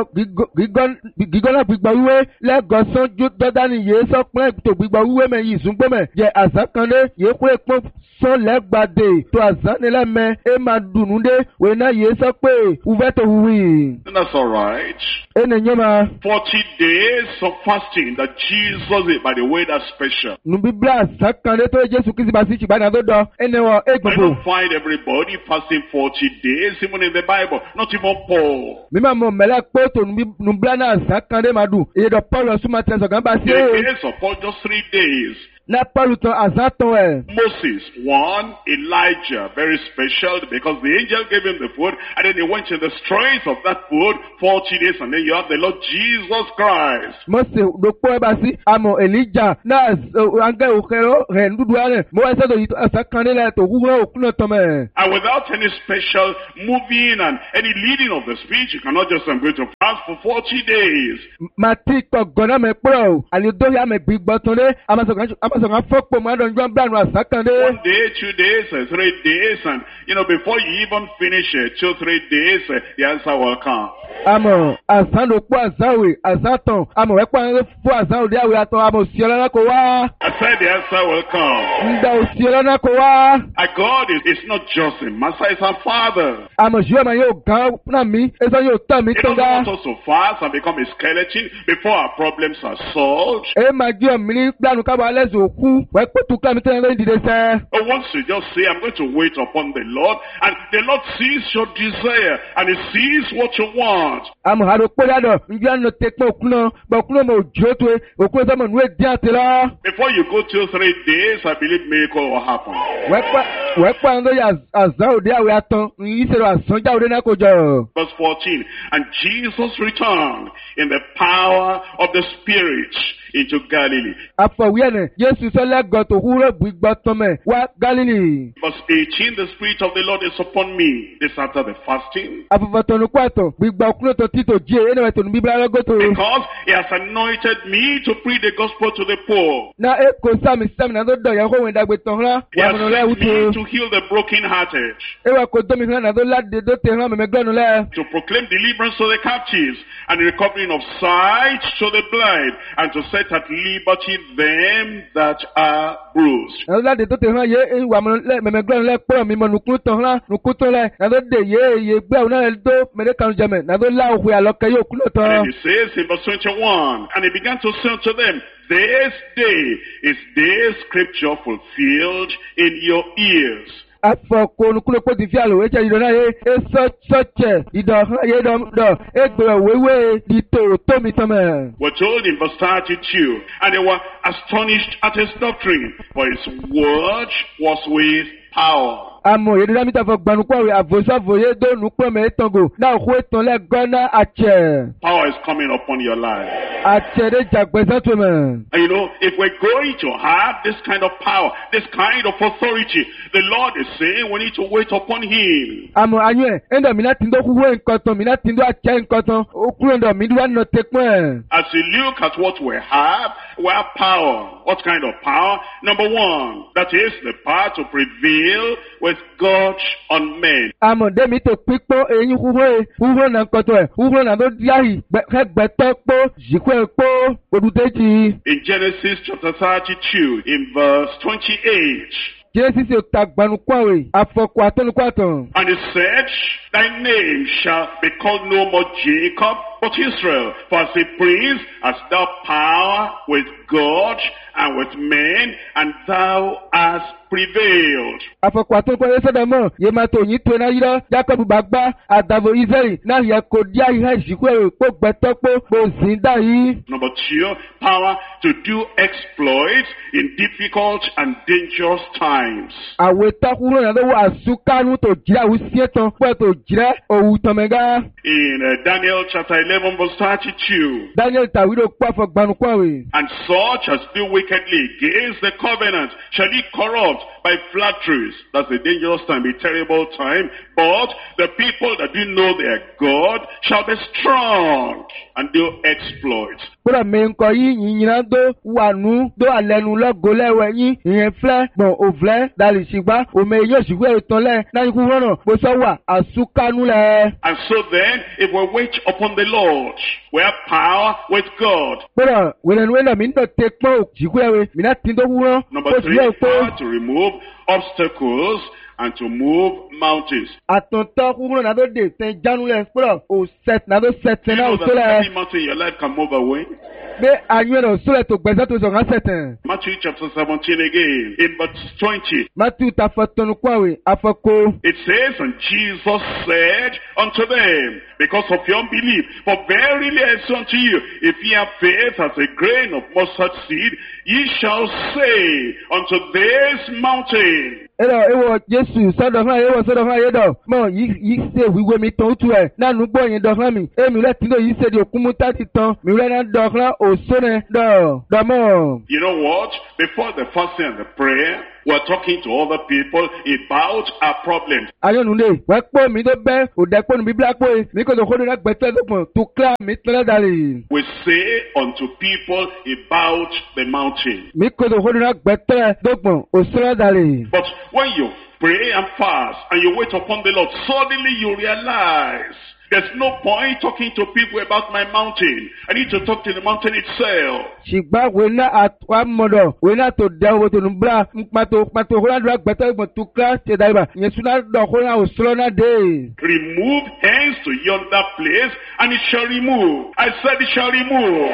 gígọ́nà gbígbọ́ wíwé lẹ́gọ̀ọ́sán Jọ́dánì yéé sọ pé tó gbígbọ́ wíwé mẹ́ yìí sún gbọ́mẹ̀ jẹ́ àsákanlé yéé kó èpò sán lẹ́gbàdé tó àzánilẹ́mẹ́ ẹ máa dùnú dé wèé náà yéé sọ pé wúfẹ́ tó wúwì. And that's all right. Ẹnì yẹn máa. 40 days of fasting that Jesus, by the way, that's special. Nu Bíbélì àsákanlé tó Jésù kìí bá sí ṣùgbọ́n àná tó dọ̀ ẹnì wọ̀ I égbòho. don't find everybody fasting 40 days, even in the Bible, not even Paul. Mímọ̀ mọ̀ mẹ́lẹ́ pé tó nu Bíbélì náà àsákanlé máa dùn èyí dọ̀ Paul ọ̀sùnmọ̀ tẹ̀sán kan bá sí. The days of Paul, just 3 days. Na Paul tán àsátọ̀ ẹ̀. Moses, one, Elijah, very special because the angel gave him the food and then he went in the strength of that food 40 days and then you have the Lord Jesus Christ. Mose ló pọ́ ẹ bá sí àmọ̀ Elijah náà àǹgẹ̀ òkèrò rẹ̀ ń dúdú ẹ̀rẹ̀ mo wá sẹ́dọ̀ yìí àsákanlélẹ̀ tó wúwo òkú náà tán mẹ́. And without any special moving and any leading of the speech, you cannot just I'm going to fast for 40 days. Màtí kọ̀gọ́nà mẹ́ pẹ́ o àlèdóyà mẹ́ gbígbọ́ tán dé àmàsọ̀gán fọ́pọ̀ mọ́ àdó njọ́ bíláànù àsákanlé. 1 day, 2 days, 3 days, and before you even finish 2 or 3 days, the answer will come. Àmọ̀ àsán ló pọ̀ àsáwè àsátàn àmọ̀ wẹ́pọ̀ àwọn fún àsán òde àwẹ̀ àtàn àmọ̀ òsì ọlọ́nà kò wá. I said the answer will come. Ǹda òsì ọlọ́nà kò wá. Our God is not just a master, it's our Father. Àmọ̀ ṣùgbọ́n màá yóò gán náà mí ẹ̀sán yóò tàn mí He tán doesn't dá. want us to fast and become a skeleton before our problems are solved. Ẹ máa jí ọ̀mí ní gbànú kábọ̀ alẹ́ sùn òkú wẹ́pọ̀ tó ká mi tẹ́lẹ̀ lórí ìdílé sẹ́. But once you just say, I'm going to wait upon the Lord, and the Lord sees your desire, and He sees what you want. Àmọ̀ àdó pé yàdọ̀ njẹ́ àná tẹ pé òkú náà bọ̀ òkú náà mọ̀ òjò tó e òkú náà sọ́mọ̀ nù é dín àti lọ. Before you go 2 or 3 days, I believe miracle will happen. Wẹ́pọ̀ àwọn lóye àzán òde àwẹ̀ àtàn yìí ṣe lọ àsánjá òde náà kò jọ. Verse 14, and Jesus returned in the power of the Spirit into Galilee. Àfọ̀wé ẹ̀nẹ̀ Jésù sọ́lẹ́gọ̀ tó wúrọ̀ gbígbọ́ tọ́mẹ̀ wá Gálílì. Verse 18, the Spirit of the Lord is upon me. This after the fasting. Àfọ̀fọ̀tọ̀nù kwàtọ̀ gbígbà òkú náà tó títò jí ẹ̀yẹ́ náà tòun bíbélì alágọ́tò. Because He has anointed me to preach the gospel to the poor. Na eko sami náà tó dọ̀ yẹn kó wọn ìdàgbé tán rán He wà has múnú lẹ́ sent wútu. me to heal the brokenhearted, Ewa kò dómi hàn náà tó láde tó tẹ̀ hàn mẹ́mẹ́ gbẹ́nu lẹ́. to proclaim deliverance to the captives and recovering of sight to the blind, and to set at liberty them that are bruised. Náà tó láde tó tẹ̀ hàn yé wà múnú lẹ́ mẹ́mẹ́ gbẹ́nu lẹ́ pọ̀ mímọ nùkú tán rán nùkú tán lẹ́ náà tó dé yé gbẹ́wò náà tó mẹ́lẹ́ kanu jẹmẹ̀ náà tó lá òhùn àlọ́kẹ́ yóò kú lọ́ And tán. then He says in verse 21, and He began to say unto them, this day is this scripture fulfilled in your ears. Afọ̀kọ̀ nùkúlẹ̀ pọ̀ ti fi àlòwé jẹ́ ìdọ̀ náà yé sọ́ọ̀tsẹ̀ ìdọ̀ yé dọ̀ ẹgbẹ̀rẹ̀ wéwé di tòrò tómi tán mẹ́. We're told in verse 32, and they were astonished at His doctrine, for His word was with power. Àmọ̀ èdè dámítà fọ gbanukọ̀ rẹ̀ àvòsàvòyé dóònù pọ̀mẹ́ ètòǹgò náà kó ètò lẹ́gọ́nà àtsẹ̀. Power is coming upon your life. Àtsẹ̀ dé jàgbẹ́sẹ̀ tó mẹ́. And if we're going to have this kind of power, this kind of authority, the Lord is saying we need to wait upon Him. Àmọ̀ àyùn ẹ̀ ẹ̀ndọ̀ mi náà ti ń dó kúkú nǹkan tán mi náà ti ń dó àtsẹ̀ nǹkan tán ó kúrò ẹ̀ndọ̀ mi dúró nà tẹ́kùn ẹ̀. As you look at what we have power. What kind of power? Number one, that is the power to prevail with God on men. Àmọ̀dé mi tó pípọ́ eyín húhó nà kọ̀tọ̀ ẹ̀ húhó nà tó díàhì gbẹ̀tọ́ pọ́ jìkú ẹ̀ pọ́ odùdéjì. In Genesis chapter 32, in verse 28. Genesis yóò ta gbanukwawe afọkọ atọnukwatọ. And he said, thy name shall be called no more Jacob, but but Israel, for as a prince hast thou power with God and with men, and thou hast prevailed. Afọkwàtún pẹ̀lú sọ́dọ̀mọ́, yé máa tó yín tó náà yírọ́, Jacob gbàgbá, àdàbò Israẹli, náà yẹ kó díà ìhà ìsìnkú ẹ̀rọ pò gbẹ̀tọ́pọ̀, kò sí dá yìí. Number 2, power to do exploits in difficult and dangerous times. Àwẹ̀ tọ́kùnrin náà lọ́wọ́ àsúkánú tó jìrà wíṣẹ́ tán, pẹ̀ tó jìrà òwú tọ̀mẹ̀gá. In Daniel chapter 11 verse 32. Daniel tàwídò pàfọ̀ gbanukọ̀wé. And such as do wickedly against the covenant shall he corrupt by flatteries. That's a dangerous time, a terrible time. But the people that do know their God shall be strong and do exploits. Kúrò mi nkọ yí yìnyínná dó wànú dó àlẹ́nu lọ́gọ́lẹ́wẹ̀ yín ìyẹn flẹ́ gbọ̀n òflẹ́ dàlí ṣìgbà òmè yóò ṣìgbà ìtàn lẹ̀ náà ikú rọ̀nà bó sọ wà àsúkánú lẹ̀. And so then, if we wait upon the Lord, we have power with God. Kúrò wẹ̀lẹ̀nuwẹ̀lẹ̀ mi ń dọ̀ tẹ pọ́n òjìkúrẹ́wẹ̀ mi náà ti ń dó wúrọ́. Number 3, power to remove obstacles and to move mountains. Àtọ̀ntọ́ kúrò náà tó dé tẹ jánu lẹ̀ kúrò ò sẹ̀t náà tó sẹ̀tẹ̀ náà ò tó lẹ̀. Any mountain in your life can move away. Bẹ́ àyùn ẹ̀rọ sólẹ̀ tó gbẹ̀sẹ̀ tó sọ̀rọ̀ sẹ̀tẹ̀. Matthew chapter 17 again, in verse 20. Matthew ta fọ̀tọ̀nù kúrò àfọ̀kọ́. It says, and Jesus said unto them, because of your unbelief, for verily I say unto you, if ye have faith as a grain of mustard seed, ye shall say unto this mountain. Ewo Jésù sọ́dọ̀ fún ayé wọ̀ sọ́dọ̀ fún ayé dọ̀. Mọ̀ yìí ṣe wíwé mi tán tú ẹ̀. Nánú gbọ́ yẹn dọ̀ fún mi. Èmi rẹ̀ tí ló yìí ṣe di òkú mú tá ti tán. Mi rẹ̀ náà dọ̀ fún òṣèré dọ̀ mọ̀. You know what? Before the fasting and the prayer, we're talking to other people about our problems. Ayọ̀nùlé, wẹ́ pọ̀ mi tó bẹ́ òdẹ́pọ̀nù bíbélà pọ̀ mi kò tó kó lóra gbẹ̀tẹ́ lọ́gbọ̀n tó kílà mi tẹ́lẹ̀ dàrí. We say unto people about the mountain. Mi kò tó kó lóra gbẹ̀tẹ́ lọ́gbọ̀n òṣèré dàrí. But when you pray and fast and you wait upon the Lord, suddenly you realize there's no point talking to people about my mountain. I need to talk to the mountain itself. Ṣìgbà wẹ́nà àmọ̀dọ̀ wẹ́nà tó dẹ́ owó tó ń bra pàtó kó lóra gbẹ̀tẹ́ lọ́gbọ̀n tó kílà ṣe dàrí. Ìyẹn súná dọ̀ kó lóra òṣèré náà dé. Remove hence to yonder place, and it shall remove. I said it shall remove.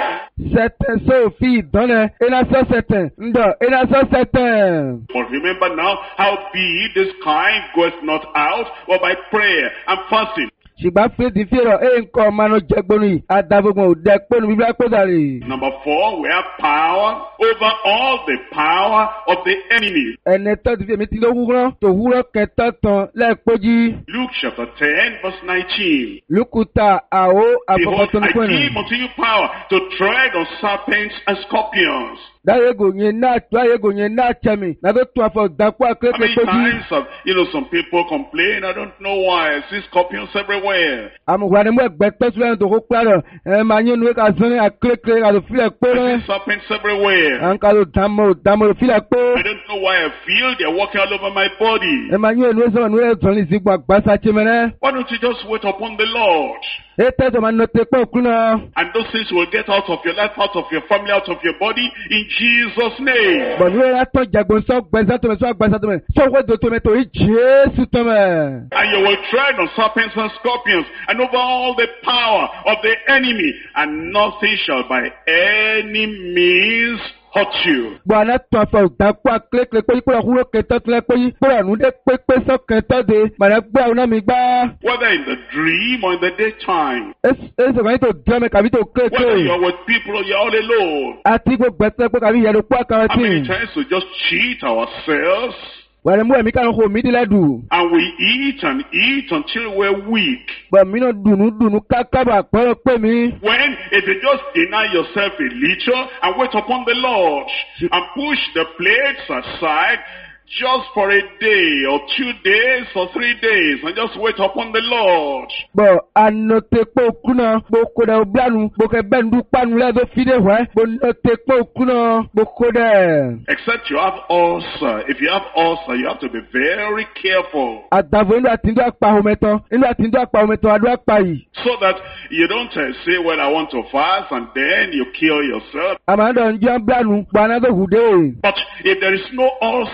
Certain so fi done ina so certain ndo ina so certain. But remember now, how be this kind goeth not out, but by prayer and fasting. Ṣìgbà fìdí fìrọ̀ nǹkan ọmọ náà jẹgbónú yìí àdàbọ̀gbọ̀n òde pẹ̀lú bíbélà pẹ̀lú. Number 4, we have power over all the power of the enemy. Ẹni tó ti fi èmi ti ló wúrọ́ tó wúrọ́ kẹtọ́ tán lẹ́ẹ̀kpọ́jì. Luke chapter 10 verse 19. Lukuta àwọ̀ Behold, àfọkọ̀tún I pẹ̀lú. give unto you power to tread on serpents and scorpions. Dáyégò yẹn náà tó ayégò yẹn náà tẹ̀mí nàdó tún àfọ̀ dàpọ̀ How àkékè many kpọ́jì. times have, some people complain, I don't know why, I see scorpions everywhere. Àmùgbàdì mú ẹgbẹ́ tọ́sí lẹ́nu tó kó kpárọ̀ ẹ̀ máa yín nuwé ká sọ́ni àkékè àlọ́ fílẹ̀ kpó I rẹ̀. see serpents everywhere. À ń kálọ̀ dàmọ̀ fílẹ̀ kpó. I don't know why I feel they're walking all over my body. Ẹ máa yín nuwé sọ́wọ́n nuwé sọ́ni ìsìnkú àgbàsá tẹ́mẹ́rẹ́. Why don't you just wait upon the Lord? Ètò ìsọ̀mọ̀ nọ tẹ pọ̀ kú náà. And those things will get out of your life, out of your family, out of your body, in Jesus' name. Bọ̀ nuwé rẹ̀ tọ́ jagun sọ gbẹ̀sẹ̀ tó mẹ́ sọ àgbàsá tó mẹ́ sọ́wọ́ tó tó mẹ́ tó yí Jésù tó mẹ́. And you will tread on serpents and scorpions and over all the power of the enemy, and nothing shall by any means hurt you. Bwana tún afọ ìdápọ̀ akélékèlé pé kúrò kúrò kẹtọ́ tó lẹ́ pé kúrò ànúdé pépé sọ kẹtọ́ de màdà gbé àwọn náà mi gbá. Whether in the dream or in the daytime. Èsì kan yìí tó dúró mi kàbí tó Whether kéèké. you're with people or you're all alone. Àti gbogbo ẹsẹ̀ pé kàbí ìyẹ̀rù pọ̀ How àkàràtì. many times we just cheat ourselves Wàrẹ̀ mú ẹ̀mí kàrún kò mí dílẹ̀ dùn. and we eat and eat until we're weak? Bọ̀ mí náà dùnú kákábà pẹ́rọ pé mi. When if you just deny yourself a little and wait upon the Lord and push the plates aside just for a day or 2 days or 3 days and just wait upon the Lord. Bọ̀ ànọ̀tẹ̀ pé òkú náà gbogbo dẹ̀ blánu gbogbo ẹgbẹ́ ń dúpánu lẹ́dọ̀ fídé wẹ́ gbọ̀nọ̀tẹ̀ pé òkú náà gbogbo dẹ̀. Except you have ulcer. If you have ulcer, you have to be very careful Àdàbò inú àti ndó àpá ometán inú àti ndó àpá ometán adó àpá yìí. so that you don't say, well, I want to fast, and then you kill yourself. Àmàlà ń jẹ́ blánu gbànádó hùdé. But if there is no ulcer,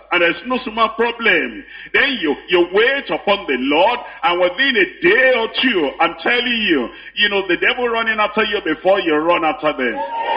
and there's no small problem. Then you wait upon the Lord, and within a day or two, I'm telling you, the devil running after you before you run after them.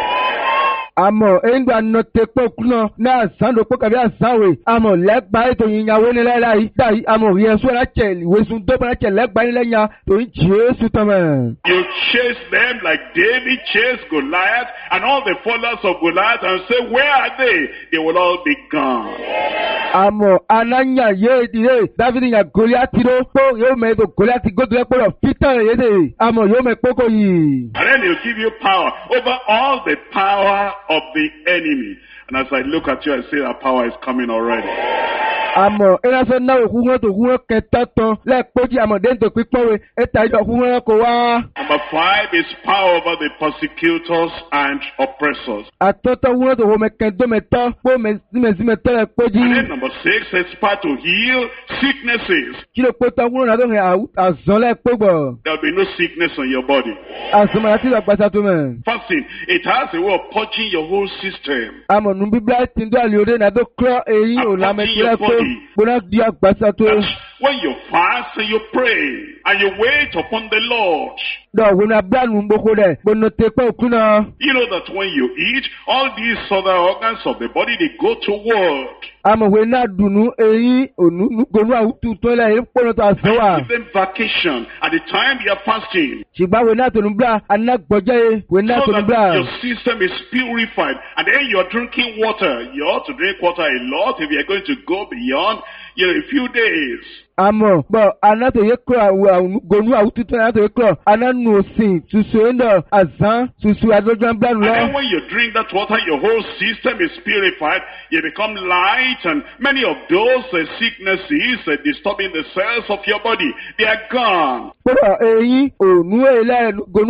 Amo engwa no tepo kuno na sando po kabia sawe amo legba eto yinya woni lai dai amo yesu na cheli wesun do na cheli legba ni lenya to Jesu tama. You chase them like David chased Goliath and all the followers of Goliath and say, where are they? They will all be gone. Amo ananya ye dire David nya Goliath ro po yo me do Goliath go do po Peter ye de amo yo me poko yi. And then he'll give you power over all the power of the enemy. And as I look at you, I say that power is coming already. Amo ena so na okunwo to kunwo ketaton le poji amo den to pipowe eta ido kunwo ko wa. Number 5 is power over the persecutors and oppressors. Atoto kunwo to me kendo me to po me to le poji. And then number 6 is power to heal sicknesses. Kilo pota kunwo na do he azon le pogbo. There will be no sickness on your body. Azoma ti la pasa to me. Fasting, it has a way of purging your whole system. Amo nu biblia tindo aliore na do kro eyin o la me kire ko. Bona dia gbasa to. When you fast and you pray and you wait upon the Lord. Do wona blanu mboko de bono tepo kuna. You know that when you eat, all these other organs of the body, they go to work. Amo we na dunu eyin onu gonu awutu to le pono to asowa. Give them vacation at the time you are fasting. Shigba we na to nubla anagboje we na to nubla. Your system is purified and then you are drinking water. You ought to drink water a lot if you are going to go beyond, a few days. Amo bo anato yekro gonu awutu anato yekro ananu sin susu endo azan susu adojan blanu lo. And then when you drink that water, your whole system is purified. You become light, and many of those sicknesses disturbing the cells of your body, they are gone. Pero eyin onu ele gonu